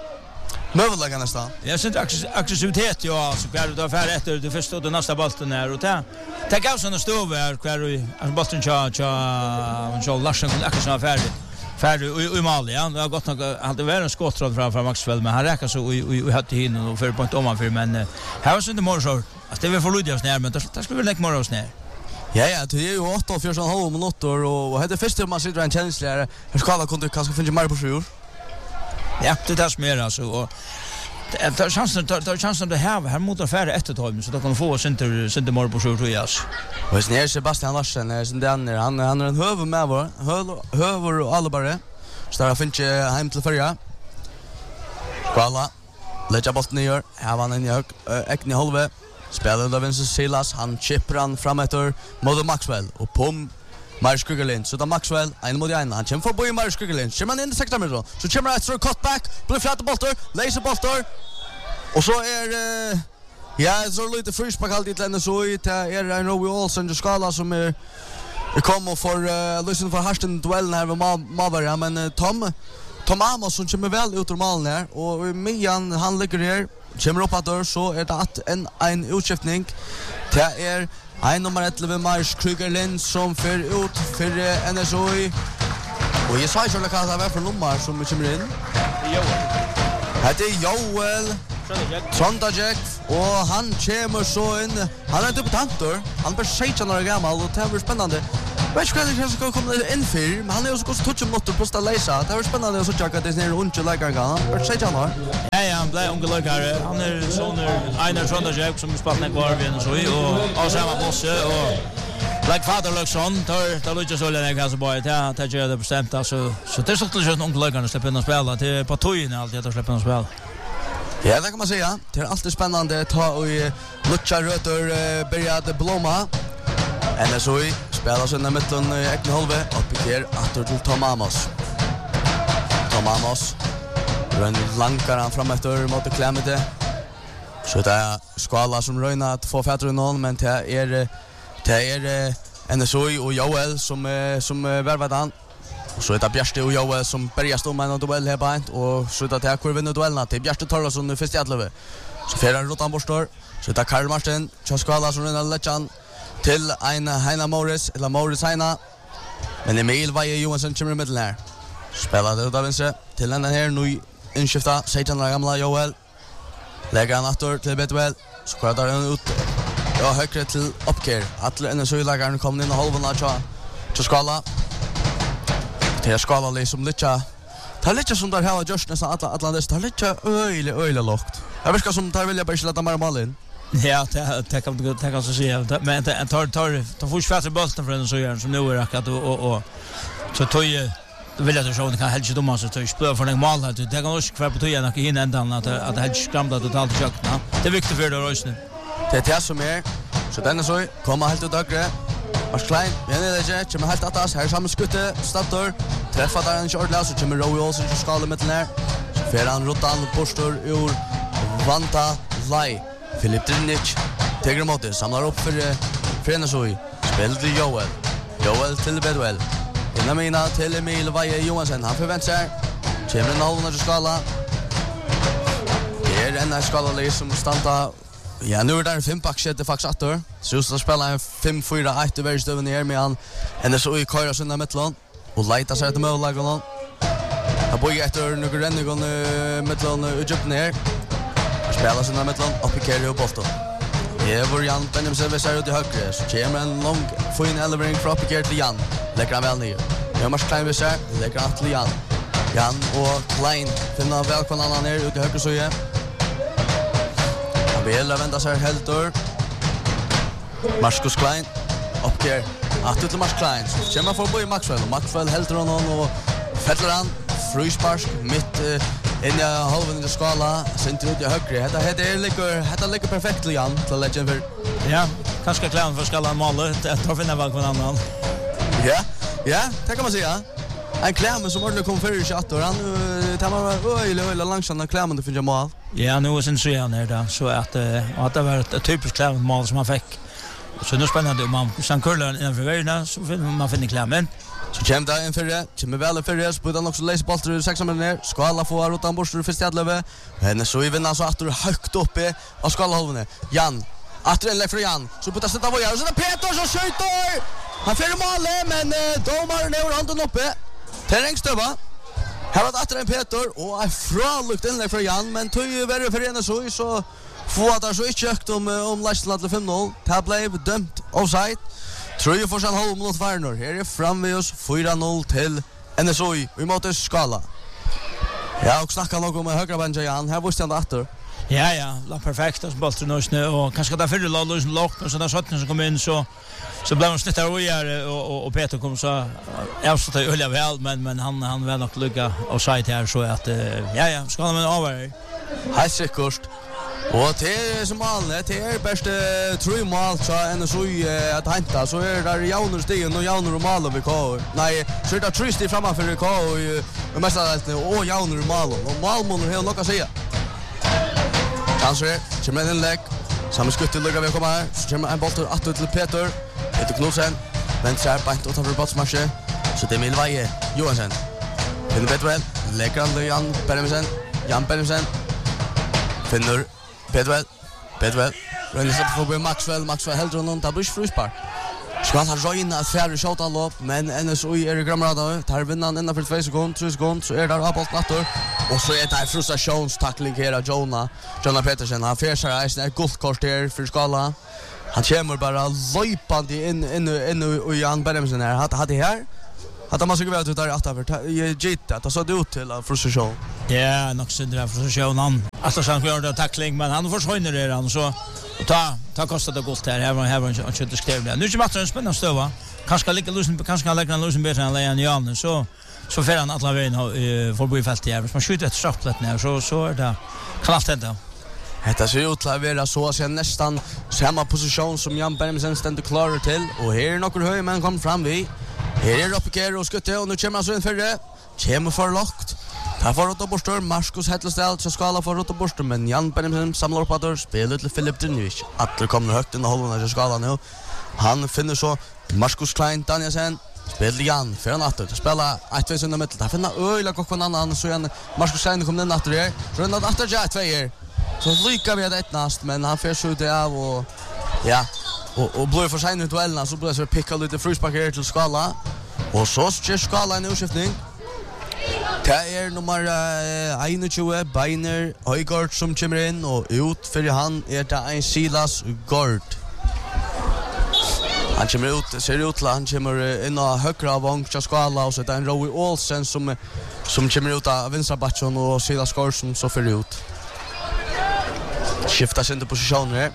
möjliga nästan. Jag syns aggressivitet ja så går det affär efter det första och det nästa bollen här och det det gav såna stöver kvar i bollen cha cha så Larsen kunde också vara färdig färdig i mål ja det har gått något hade varit en skottrad från från Maxwell men han räcker så i hade hin och för på ett om för men här var så inte mer så att det vill få Ludias ner men det skulle väl lägga mer oss ner. Ja ja, det är ju åtta och fjärton halv minuter och hade första man sitter en känsla hur ska alla kunde kanske finna mer på sjur. Ja, det är mer alltså och det är chansen det är chansen det här här mot affärer efter tolv så då kan få oss inte inte mer på sjur tror jag. Och sen är Sebastian Larsen är sen den han han är en hövud med var hövud och alla bara så där finns ju hem till förra. Kolla. Lägga bollen ner. Här var en jag äckni halve. Spelar då vänster Silas han chippar han framåt mot Maxwell och pom Mars Kugelin så då Maxwell en mot en han kämpar på i Mars Kugelin kommer han in i sexton meter så kommer ett throw cut back blir flat bollar laser bollar och så är uh, ja så lite frispark alltid till så i det är en Rowie Olsen och Skala som är det kommer för uh, lyssna för Harsten duellen här med Mavera men uh, Tom Tom Amos som kommer väl ut ur målen här och Mian han ligger här kommer upp att dörr så är det att en en utskiftning. Det är en nummer elva Mars Krugerlind som för ut för N S O I. Och jag sa ju själv att det var för nummer som kommer in. Det är Joel Trondajek och han kommer så in. Han är debutanter. Han är sexton år gammal och det blir spännande. Vet inte hur det ska komma in för, men han är också så touch om något på ställa läsa. Det är spännande att se att det är ner runt lägger han. Är sexton år. Ja, ja, han blir ung lägare. Han är sån Einar Trondajek som spelar med kvar vid så och och samma bosse och like father Luxon tar tar Lucas Ollen kanske bara ta ta gör det bestämt alltså så det är så att just ung lägare släpper in och spela till på tojen alltid att släppa in och spela. Ja, det kan man säga. Det är alltid spännande att ta och Lucha Röter började blomma. N S O I spelar sig i mitten i Ekne Holve och picker åter till Tom Amos. Tom Amos rör lankar han fram efter mot Klemete. Så det är Skala som röjnar att få fätter i någon, men det är det är N S O I och Joel som som värvat han. Och så är det Bjärste och Joel som börjar stå med en duell här på ett och så är det kurven och duellerna till Bjärste Torlason nu först i Atlöve. Så fjärde rotan borstår. Så det är Karl Martin, Skala som röjnar Lechan till en Heina Morris, eller Morris Heina. Men Emil Vaje Johansson kommer i mitten här. Spelar det ut av vänster till den här nu inskifta sexton år gamla Joel. Lägger han åter till Betwell. Så kvar han ut. Ja, högre till Uppker. Att N S O I-lägaren kommer in i halvan av till Skala. Det är Skala liksom lite. Det är lite som där här just nästan alla Atlantis. Det är lite öjligt, öjligt lågt. Jag verkar som där vill jag bara släta mer mal in. Ja, det det kan det kan så säga. Men det tar tar tar först fast bollen för den så gör som nu är rakat och och så tog ju då vill jag att sjön kan helt ju domar så tar spel för en mål att det kan också kvar på tojen att in ändan att att helt skramla totalt chockna. Det är viktigt för det rösten. Det är det som är. Så den så kommer helt ut högre. Mars Klein, men det är inte helt att oss här samma skutte startar. Träffar där en short loss och kommer Roy Olsen till skala med den här. För han rotan postor ur Vanta Lai. Filip Drinic teger mot det, samlar upp för för N S O I. Spelar till Joel. Joel till Bedwell. Innan mina till Emil Vaje Johansson. Han förväntar sig. Kommer en halv till skala. Det är en skala som stanta. Ja, nu är det en fempackset det faktiskt åter. Så just att spela en fem fyra ett över stöven ner med han. N S O I köra sig ner mittlån och leita sig till mållagen. Han börjar efter några ränningar mittlån ut ner. Spelar sig ner mittlån och pickar upp bollen. Det var Jan Benjamin Vesser ut i högre. Så kommer en lång fin elevering från pickar till Jan. Lägger han väl ner. Det är Mars Klein Vesser, lägger han till Jan. Jan och Klein finner väl på en annan ner ut i högre så igen. Han vill vända sig helt ur. Marcus Klein uppger att till Mars Klein. Så kommer för på Maxwell. Maxwell helt honom och fäller han frispark mitt in i halvan i skala. Sent ut i högre. Detta heter är ligger detta ligger perfekt Jan till legend för. Ja, kanske Klein för skala målet. Jag tar finna väl på en annan. Ja. Ja, det kan man säga. En kläm som ordentligt kom för i chatt och han tar man öle öle långsamt och klämmen det finns ju mål. Ja, nu är sen så här där så att att det var ett typiskt kläm mål som han fick. Så nu spännande om man kan kurla in för värna så finner man finner klämmen. Så kommer det in för det. Kommer väl för det. Spelar också läs bollar sex minuter ner. Ska alla få rotan bort ur första halvlöve. Men så i vinner så att du högt uppe och ska halvne. Jan att det är för Jan. Så puttar sätta vad gör så det Peter som skjuter. Han får målet men domaren är handen uppe. Terrengstöva. Här var det en Peter och en fralukt inne för Jan men tog ju värre för en så så får det så inte ökt om om Leicester till fem noll. Det blev dömt offside. Tror ju för sen halv minut kvar. Här är fram med oss fyra noll till N S O I. Vi möter Skala. Ja, och snacka något om högra bänken Jan. Här måste han åter. Ja, ja, la perfekt som bollen nu snö och kanske där för la lösen lock och så där sjutton som kom in så så blev han snittar och gör och och Peter kom så jag så att Ulla väl men men han han väl nog lucka och säga här så att ja ja ska man över. Hej säkert. Och det är som vanligt, det är bästa tre mål så N S O I att hämta så är det Jaunur stigen och Jaunur och Malo vi kör. Nej, så är det Tristi framför det kör och mest allt och Jaunur och Malo och Malmon har något att säga. Kanske kommer en lägg. Samma skutt till Lucka vi kommer här. Så kommer en boll till åt till Peter. Peter Knudsen. Men så här bant utanför bollsmatchen. Så det är Emil Vaje Johansson. Finner Betwell. Lägger han Jan Benjamin. Jan Benjamin. Finner Bedwell. Bedwell. Rönne sätter förbi Maxwell. Maxwell helt runt. Det blir inte frusbar. Skal han røyne at fjerde skjøt han lopp, men N S O I er i Gramrada. Tar vinnan innenfor två sekunder, tre sekunder, så er det avbolt natter. Og så er det en frustrationstackling her av Jonah. Jonah Petersen, han fjerser eisen et guldkort her for skala. Han kommer bara løypande inn, inn, inn, inn i Jan Berlemsen her. Hadde det her? Hadde man sikkert vært ut der i attafer. Jeg gitt det, det så det ut til frustration. Ja, nok synder det frustration. Han, altså han gjør det tackling, men han forsvinner her, han så... Och ta ta kostar det gott här. Här var här var en chans skriva. Nu är det matten spännande stöva. Kanske lika lusen kanske kan lägga lusen bättre än Leon Jan så så får han alla vägen förbi fältet här. Man skjuter ett strafflätt ner så så är det klart ändå. Detta ser ut att vara så att säga nästan samma position som Jan Bermsen ständer klar till och här är några höj men kom fram vi. Här är Ropiker och skutte och nu kommer han så in för det. Kommer för lågt. Här får Rotta Borstor, Marcus Hettlestel så skala för Rotta Borstor, men Jan Bermsen samlar upp att spela till Filip Drinovic. Atler kommer högt in i hållen till skala nu. Han finner så Marcus Klein Danielsen spelar Jan för en atler. Spela ett två under mitt. Där finner öla kock på en annan så igen Marcus Klein kommer in atler här. Så den atler ja två här. Så lyckas vi ett nast men han får skjuta av och ja och och blir för sent i duellen så blir det så picka lite frusparker till skala. Och så ska skala en utskiftning. Det er nummer uh, einogtjúgu, Beiner Højgaard som kommer inn, og ut for han er det en Silas Gård. Han kommer ut, ser ut til han kommer inn av høyre av vang til skala, og så er det en Roy Olsen som, som kommer ut av Vinstrabatchen, og Silas Gård som så fører ut. Skifter sin til posisjoner her.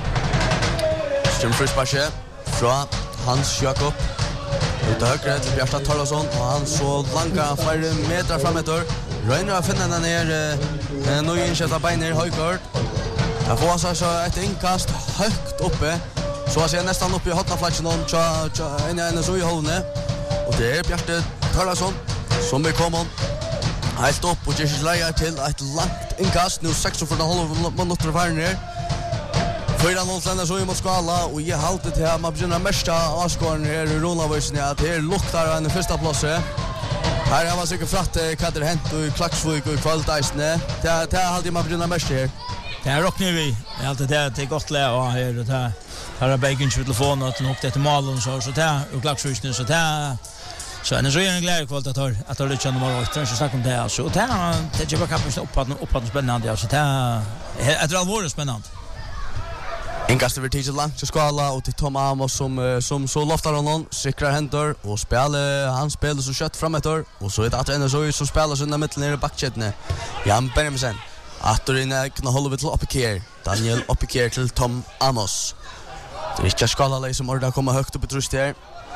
Strøm Frysbarsje fra Hans Jakob. Ut av høyre til Bjarstad Torlason, og han så langa flere meter fram etter. Røyner å finne den her eh, nå innkjøtt av Beiner Højgaard. Jeg får altså så et innkast høyt oppe, så jeg ser nesten oppe i hotnaflatsen og en av N S O I holdene. Og det er Bjarstad Torlason som vil komme helt opp og Jesse Leier til et langt innkast. Nå seksogfyrre komma fem minutter faren her. fyra noll till så i mot skala och jag hållte till att man börjar mesta avskåren här i Ronavöjsen att det luktar en första plats. Här har man säkert fratt Katter Hent och i Klaxvik och i kvaliteisne. Det det har alltid man börjar mesta här. Det är rock nu vi. Jag alltid det det är gott lä och här det här. Här har bägge inte telefon och nog det malen så så det och Klaxvik nu så det så en så är en glädje kvalitet att att det känner man också så snacka om det så det det jobbar kapten upp att upp att spännande så det är det allvarligt spännande. Inkast över tid långt till skala och till Tom Amos som som så loftar honom, sikrar händer och spelar han spelar så kött framåt och så är det att N S O I som spelar så i mitten nere i backchetten. Jan Bermsen åter inne kan hålla vid till Opiker. Daniel Opiker till Tom Amos. Det är inte skala lei som orda komma högt upp i trust här.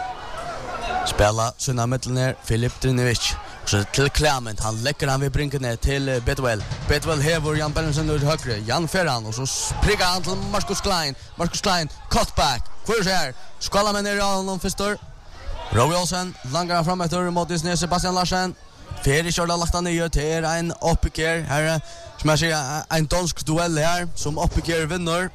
Spela så i mitten ner Filip Drinovic. Så till Clement, han läcker han vid brinken ner till Bedwell. Bedwell hever Jan Bermsen ut högre. Jan Ferran och så springer han till Marcus Klein. Marcus Klein, cutback. Kvar så här. Skala med ner av någon förstår. Roy Olsen, langar fram efter mot Disney Sebastian Larsen. Feri körde lagt han ner till en Opiker. Här som jag säger en dansk duell här som Opiker vinner.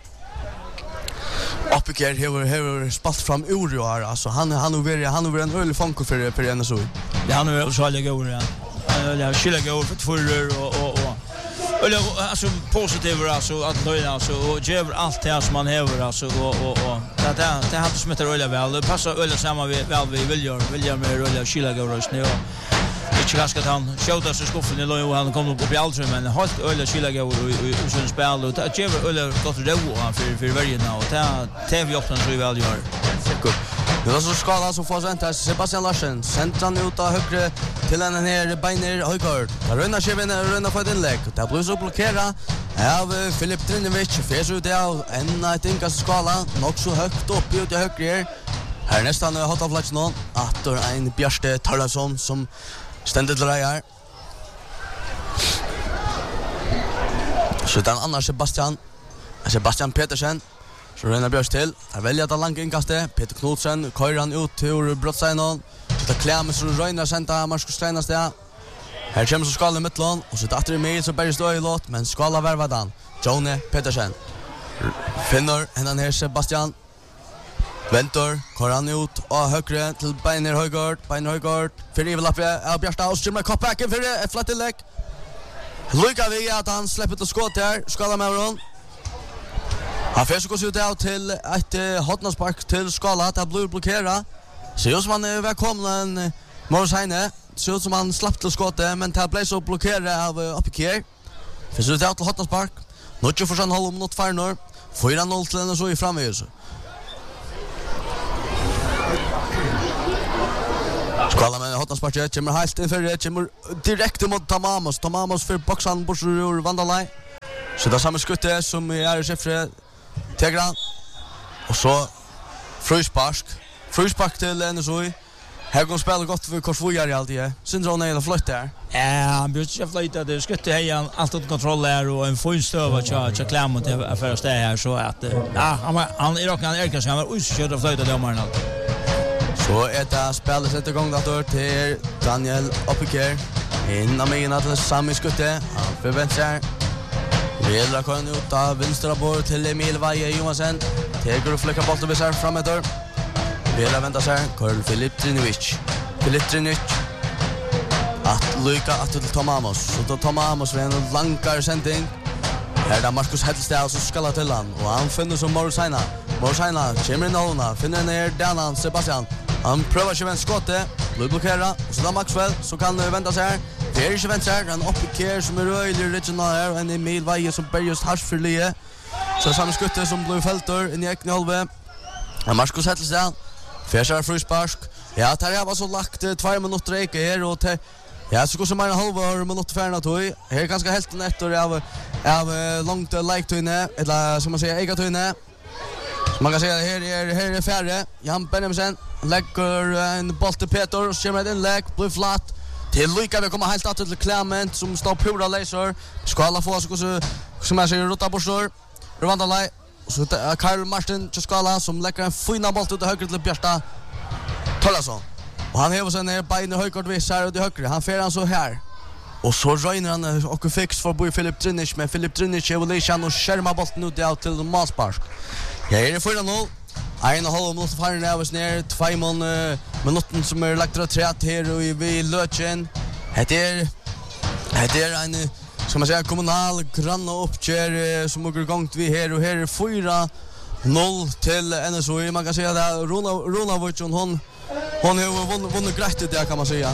Opiker hever hever spalt fram ur här alltså han han över han över en öl fanko för för N S O I. Ja, han är så alldeles går ja. Ja, skilla går för förr och och och eller alltså positivt alltså att nöja alltså och ge allt det som man häver alltså och och och det det det har smittat öl väl. Det passar öl samma vi väl vi vill göra vill göra med öl skilla går just nu. Det ganska att han skjuter sig skuffen i Lojo han kommer upp i Aldrum men halt öl skilla går och så spel och det ger öl gott ro för för varje nu och det det vi öppnar så vi väl gör. Good. Det var så skala så får sent Sebastian Larsen centran ut av högre till den här Beiner Højgaard. Där rönnar sig vinner rönnar för ett inlägg. Det blir så blockera av Filip Drinovic för ut av en I think att skala nog så högt upp ut i högre. Här nästan har hot av platsen någon att en Björste Tarlason som ständigt drejar. Så den andra Sebastian Sebastian Petersen så Røyna Bjørs til. Her velger at langt innkastet. Peter Knudsen kører han ut til Brottseinen. Det klemmer så Røyna sender Marcus Klein sted. Her kommer så Skala i midtland. Og så datter i mig så bare står i låt. Men Skala vervet han. Jone Petersen. Finner henne her Sebastian. Venter. Kører han ut av høyre til Beiner Højgaard. Beiner Højgaard. Fyrir Ivelappet av Bjørstad. Og styrmer koppbacken for et flatt tillegg. Lykker vi at han slipper til skått her. Skala med hverandre. Han får så gå ut av till ett uh, hotnarspark till Skala. Det blir blockerat. Ser ut som han är välkommen Morris Heine. Ser ut som han slapp till skottet, men det blev så blockerat av uh, Apikir. Får så ut av till hotnarspark. Något för sån halv minut för nu. fyra noll till den så i framväg. Skala med hotnarsparket, kommer helt inför det, kommer direkt mot Tamamos. Tamamos för boxan bort ur Vandalaj. Så det är samma skutte som är i Skeffre. Tegran. Och så Fryspark. Fryspark till N S O I. Här går spelar gott för Korsvojar i alltid. Syndrom är det flott där. Ja, han blir inte flöjt det skutte hejan allt åt kontroll där och en full stöv att köra köra kläm mot för stå här så att ja, han han är dock han är kanske han var utkörd av flöjt domaren. Så är det spelet sätter igång då till Daniel Apikir. Innan mig att det samma skutte. Han förväntar Vedra kan ut av vänstra bord till Emil Vaje Johansson. Tegur och fläckar bollen besär framåt. Vedra väntar sig. Karl Filip Trinovic. Filip Trinovic. Att Luka att till Tomamos. Så då Tomamos med en långare sändning. Här där Marcus Hellstad så ska la till han och han finner som Morris Heine. Morris Heine kommer in hålna. Finner ner Danan Sebastian. Han prövar sig med skottet. Blir blockerad. Och så då Maxwell så kan nu vänta sig här. Det är inte vänster, han Apikir som är röjlig regional här och en Emil Vaje som bär just harsförlige. Så det är samma skutte som blir fältor in i Ekne Holve. Och Marcus Hellstad, Färsar Fryspark. Ja, det här var så lagt två minuter eka här och till, ja, så går som en halv minut färna tog. Här är ganska helt nätter av, av långt lejktöjne, eller som man säger, egatöjne. Man kan säga att här är, här är färre. Jan Benjaminsen lägger en boll till Peter och kommer ett inlägg, blir flatt. Till Luka vi kommer helt att till Clement som står pura laser. Ska alla få så som jag säger rota borsor. Rwandalaj. Så Karl Martin Chaskala som lägger en fina boll ut till höger till Bjärsta Tollason. Och han häver sig ner bein i högkort visar och till höger. Han fer han så här. Och så röjner han och fix för Boy Philip Trinic med Philip Trinic evolution och skärma bollen ut out till Maspark. Ja, är det fyra noll. En och halv minut färre av oss ner, två uh, minuter som är lagt att trätt här och vi lötjen. Det är, det är en, som man säger, kommunal granna uppkär uh, som går igång vi här och här är fyra noll till N S O I. Man kan säga att Rona, Rona hon, hon har vunnit, vunnit grejt det kan man säga.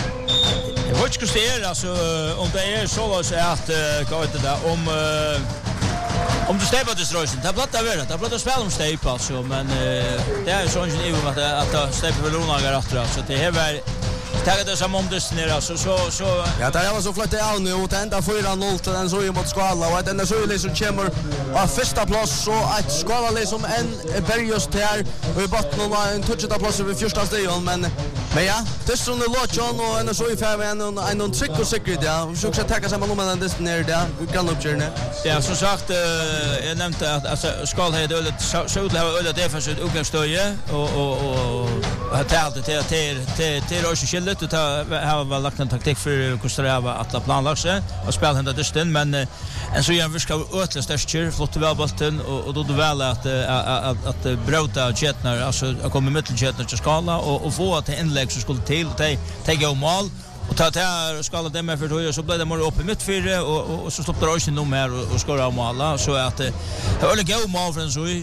Jag vet inte hur det är, alltså, om det är så att, uh, vad vet det, om... Uh, Om du stäpar till ströjsen, det är blott att vara, det är blott att spela om stäp alltså, men uh, det är så inte att att, att stäpa väl onagar efter, så det är väl taget det som om det ner alltså så så ja det var så flott av nu och det ända fyra noll till den så ju mot Skala och den så ju liksom kommer på första plats så att Skala liksom en bergos där och i botten och en touch av plats över första stadion men men ja det är så nu Lochon och en så i fem en en en trick och säkert ja och så ska ta samman med den ner där vi kan uppköra ja som sagt jag nämnde att alltså Skala hade ölet så ut ha ölet defensivt utgångsstöje och och och har tagit det till till till Roche det har väl lagt en taktik för Kostrava att planlägga sig och spela hända dysten men en så jämför ska ötla stärker flott väl bollen och och då det väl att att att bråta Chetnar alltså att komma med till Chetnar till Skala och och få att inlägg så skulle till ta ta gå mål och ta ta Skala det med för då så blev det mer upp i mittfältet och och så stoppar det också nog mer och skora mål så att det var det gå mål för en så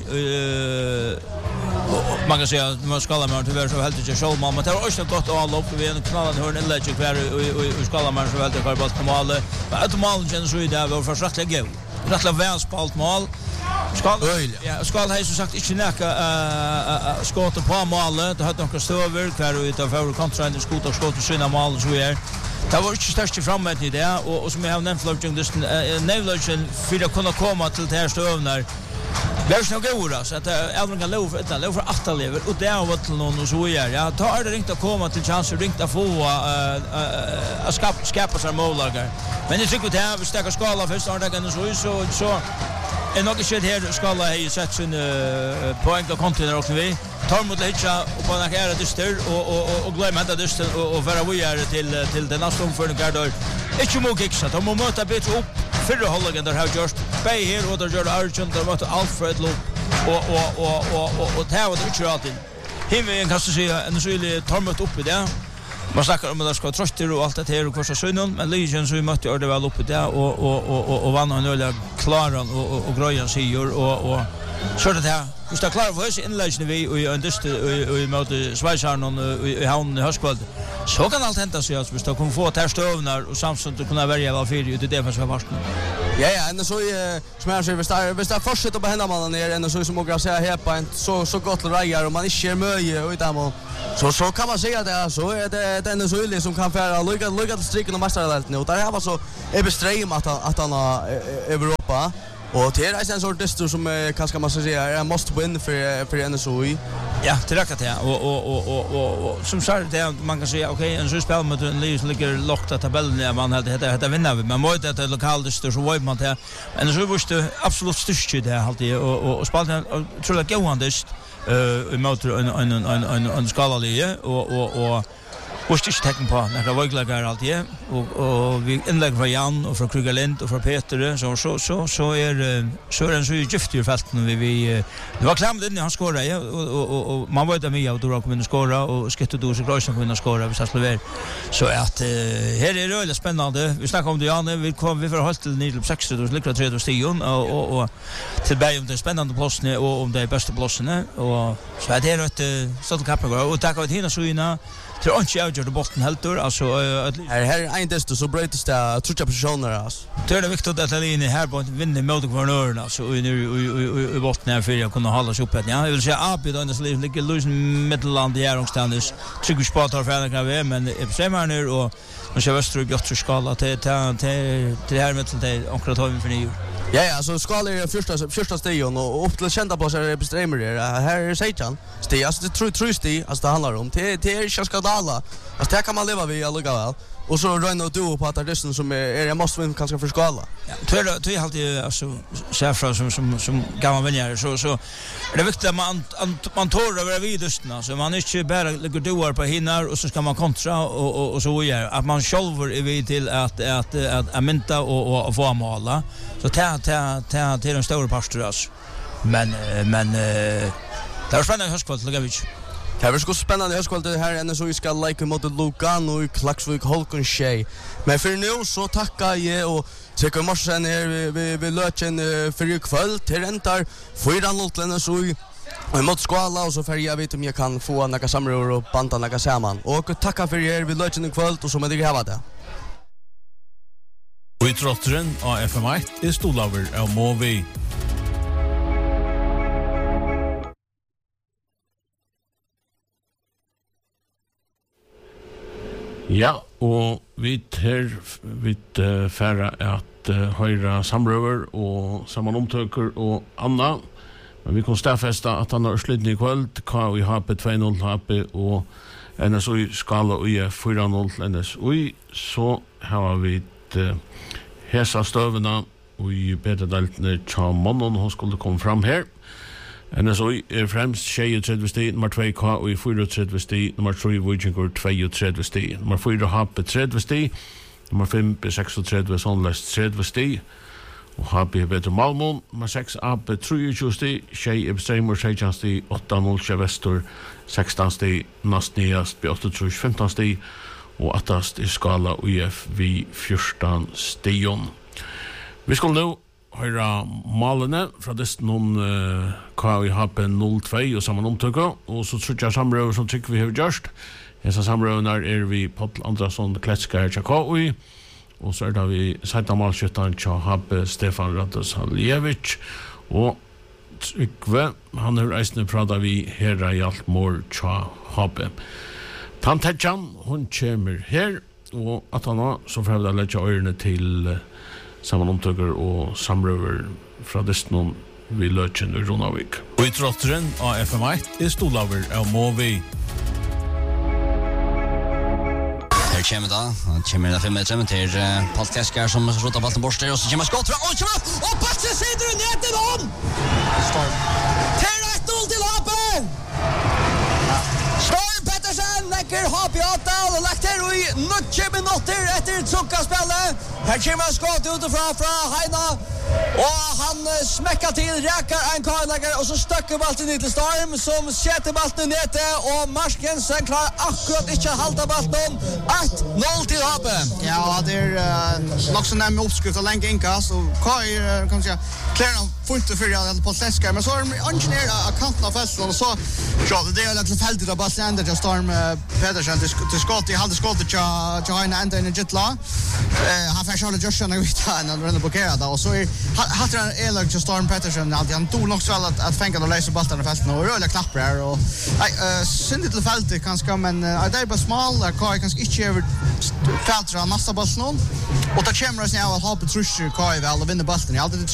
man kan säga att man ska lämna tyvärr så helt inte själv men det var också gott att alla upp vi en knallan hörn inlägg kvar och ska lämna så helt kvar bort på mål men att mål känns så där var försökt gå rättla väl spalt mål ska ja ska ha så sagt inte näka skott på målet det hade några stöver kvar utav för kontra den skott och skott och syna mål så är det var inte störst framåt i det och och som jag har nämnt floating just Nevlogen för att kunna komma till det här stövnar. Det är nog goda så att Elvin kan lova utan lova för åtta lever och det har varit till någon och så gör. Ja, tar det ringt att komma till chans och ringt att få att skapa skapa sig mållagar. Men det tycker det här vi stäcker skala först och det så så så är nog inte här skala har sett sin poäng och container och vi tar mot Hitcha och på den här dyster och och och glömmer inte dyster och och vara vi är till till den nästa för den gardor. Inte må gixa de må möta bit upp för hållen där har just Bay här och där gör Argent där mot Alfred Loop och och och och och och det var det inte alltid. Himmel kan så säga en så är tar mot upp i det. man snackar om att det ska tröster och allt det här och korsa sönnen, men Legion så mötte jag det väl uppe där och och och och vann en öl klaran och och, och grejen säger och och så det här. Just det klar för oss inläggen vi och underst och i möte Schweizarn och i havn i höskvald. Så kan allt hända sig att vi ska kunna få där stövnar och samtidigt kunna välja vad för ut i defensiva varsten. Ja ja, ändå så som jag säger vi står vi står fortsätter på hända ner ändå så som jag säger här på en så så gott rejar och man inte är möje och där så så kan man säga det så är det den så ille som kan föra lucka lucka till striken och mästarallt nu och där har så är bestream att att han Europa. Och det är en sorts distur som eh, kanske man ska säga är måste win för för N S O I. Ja, det räcker det. Och och och och och, och som sagt det man kan säga okej, en så spel mot en Leeds ligger lockt att tabellen är man hade det det vinner vi. Men mot det lokala distur så var man det. Men så måste absolut styrke det alltid och och, och spela tror jag gå andest eh mot en en en en en skala lige och och och och stisch tecken på när det var glädje alltid och och vi inlägg från Jan och från Krugalind och från Peter så så så så är så är den så giftig i fälten vi vi det var klämt in i han skåra och och och man var ju där med och då kom in och skåra och skett då så klart kom in och skåra vi ska slå över så att här är det väldigt spännande vi snackar om det Jan vi kom vi för håll till nio sex då lyckas tre då stion och och och till bäj om det spännande platsen och om det är bästa platsen och så är det ett sånt kapper och tackar vi hinna så innan tror inte jag gör det botten helt då alltså här här är inte det så bröts det tror jag positioner alltså det är viktigt att Alini här på vinner mot guvernören alltså i i i botten här för jag kunna hålla sig uppe ja jag vill säga Abi då det ligger lus mittelland i Järongstandes tycker sport har för kan vi men i semmer nu och man ska västra upp åt skala till till till här med till akkurat har vi för nyår. Ja ja, så skala är första första stegen och upp till kända på så är bestreamer det. Här är Satan. Det alltså det tror tror sti, alltså det handlar om det det är skadala. Alltså det kan man leva vid alla väl. Och så run och do på att det som är är måste vi kanske för skala. Ja, tror du tror alltid alltså chefra som som som gamla vänner så så är det viktigt att man man tar över vidustna så man inte bara lägger doar på hinnar och så ska man kontra och och, och så gör att man själv är vid till att att att amenta och och få måla. Så ta ta ta till de stora pastoras. Men men det är spännande höskvalt lägger vi. Det var så spännande höskvalt här ända så vi ska like mot Lugano i Klaksvik Holkon Shay. Men för nu så tackar jag och tycker morsen här vi vi löchen för i kväll till rentar fyra noll så i och mot skala och så för jag vet om jag kan få några samrör och banta några samman. Och tacka för er vi löchen i kväll och så med det här var det. Og i trotteren av F M ett er Stolaver av Movi. Ja, og vi her vi uh, færre at uh, høyre samrøver og sammanomtøker og anna. Men vi kan stafeste at han har slutten i kveld, K I H P två noll H P og N S O I skala og I F fyra noll N S O I, så har vi uh, hesa støvene og i bedredeltene tja mannen, hun skulle komme fram her. N S O I er fremst tjejutredve sti, nummer två K og i fyratredve sti, nummer tre Vikingur tvåutredve sti, nummer fyra H P tredve sti, nummer fem B seksogtredve Sonlest tredve sti, og H P er bedre Malmon, nummer seks A P treogtjúgu sti, tjej er bestreimur sexton sti, åtta noll tjej Vestur, sexton sti, nast niast B åtta femton sti, og attast i skala U I F vi fjorton stion. Vi skal nå høyra malene fra dest noen uh, K I H P noll två og saman omtøkka, og så tror jeg samrøver som tykker vi har gjørst. Hesa samrøvene er vi Paul Andrasson Kletskar tja K I, og så er det vi Seita Malskjøttan tja H P Stefan Rattes Haljevic, og Trygve, han er reisende prata vi herra i alt mår tja H P. Tantetjan, hun kommer her, og at han har så får jeg lette øyrene til uh, sammanomtøkker og samrøver fra Destnon vi løtjen i Ronavik. Og i trotteren av F M ett er Stolaver av Movi. Her kommer da, han kommer da fem meter til uh, Paul Keskar som rotar ballen bort der, og så kommer skott fra, og kommer, og passer sider hun ned til noen! Til ett noll til H P! Storm Pettersen lekker H P åtta og lagt her i nitton minutter etter trukka spillet. Her kommer skott utifra fra Heina. Och han uh, smäckar till, räkar en karlager och så stöcker bollen ner till Storm som sätter bollen ner och Marskensen klarar akkurat inte att halta bollen. ett noll till Hapen. Ja, det är uh, nog så nämn uppskrift och länge inkast och Kai uh, kan säga klara punkter för att på släskar men så har de engineer att kanta av fältet och så ja det är lite fältet av bollen ända till Storm uh, Pedersen till till skott i halva skottet till till Heina ända in i Jetla. Eh han får själva just när vi tar när den blockerad och så är hade han eller till Storm Pedersen alltid han tog nog så väl att att fänga och läsa bollen i fältet och röra klappar här och nej eh synd till fältet kanske men det är bara smal där Kai kanske inte över fältet och massa bollen och då kommer det snäva att ha på truscher Kai väl och vinna bollen. Jag alltid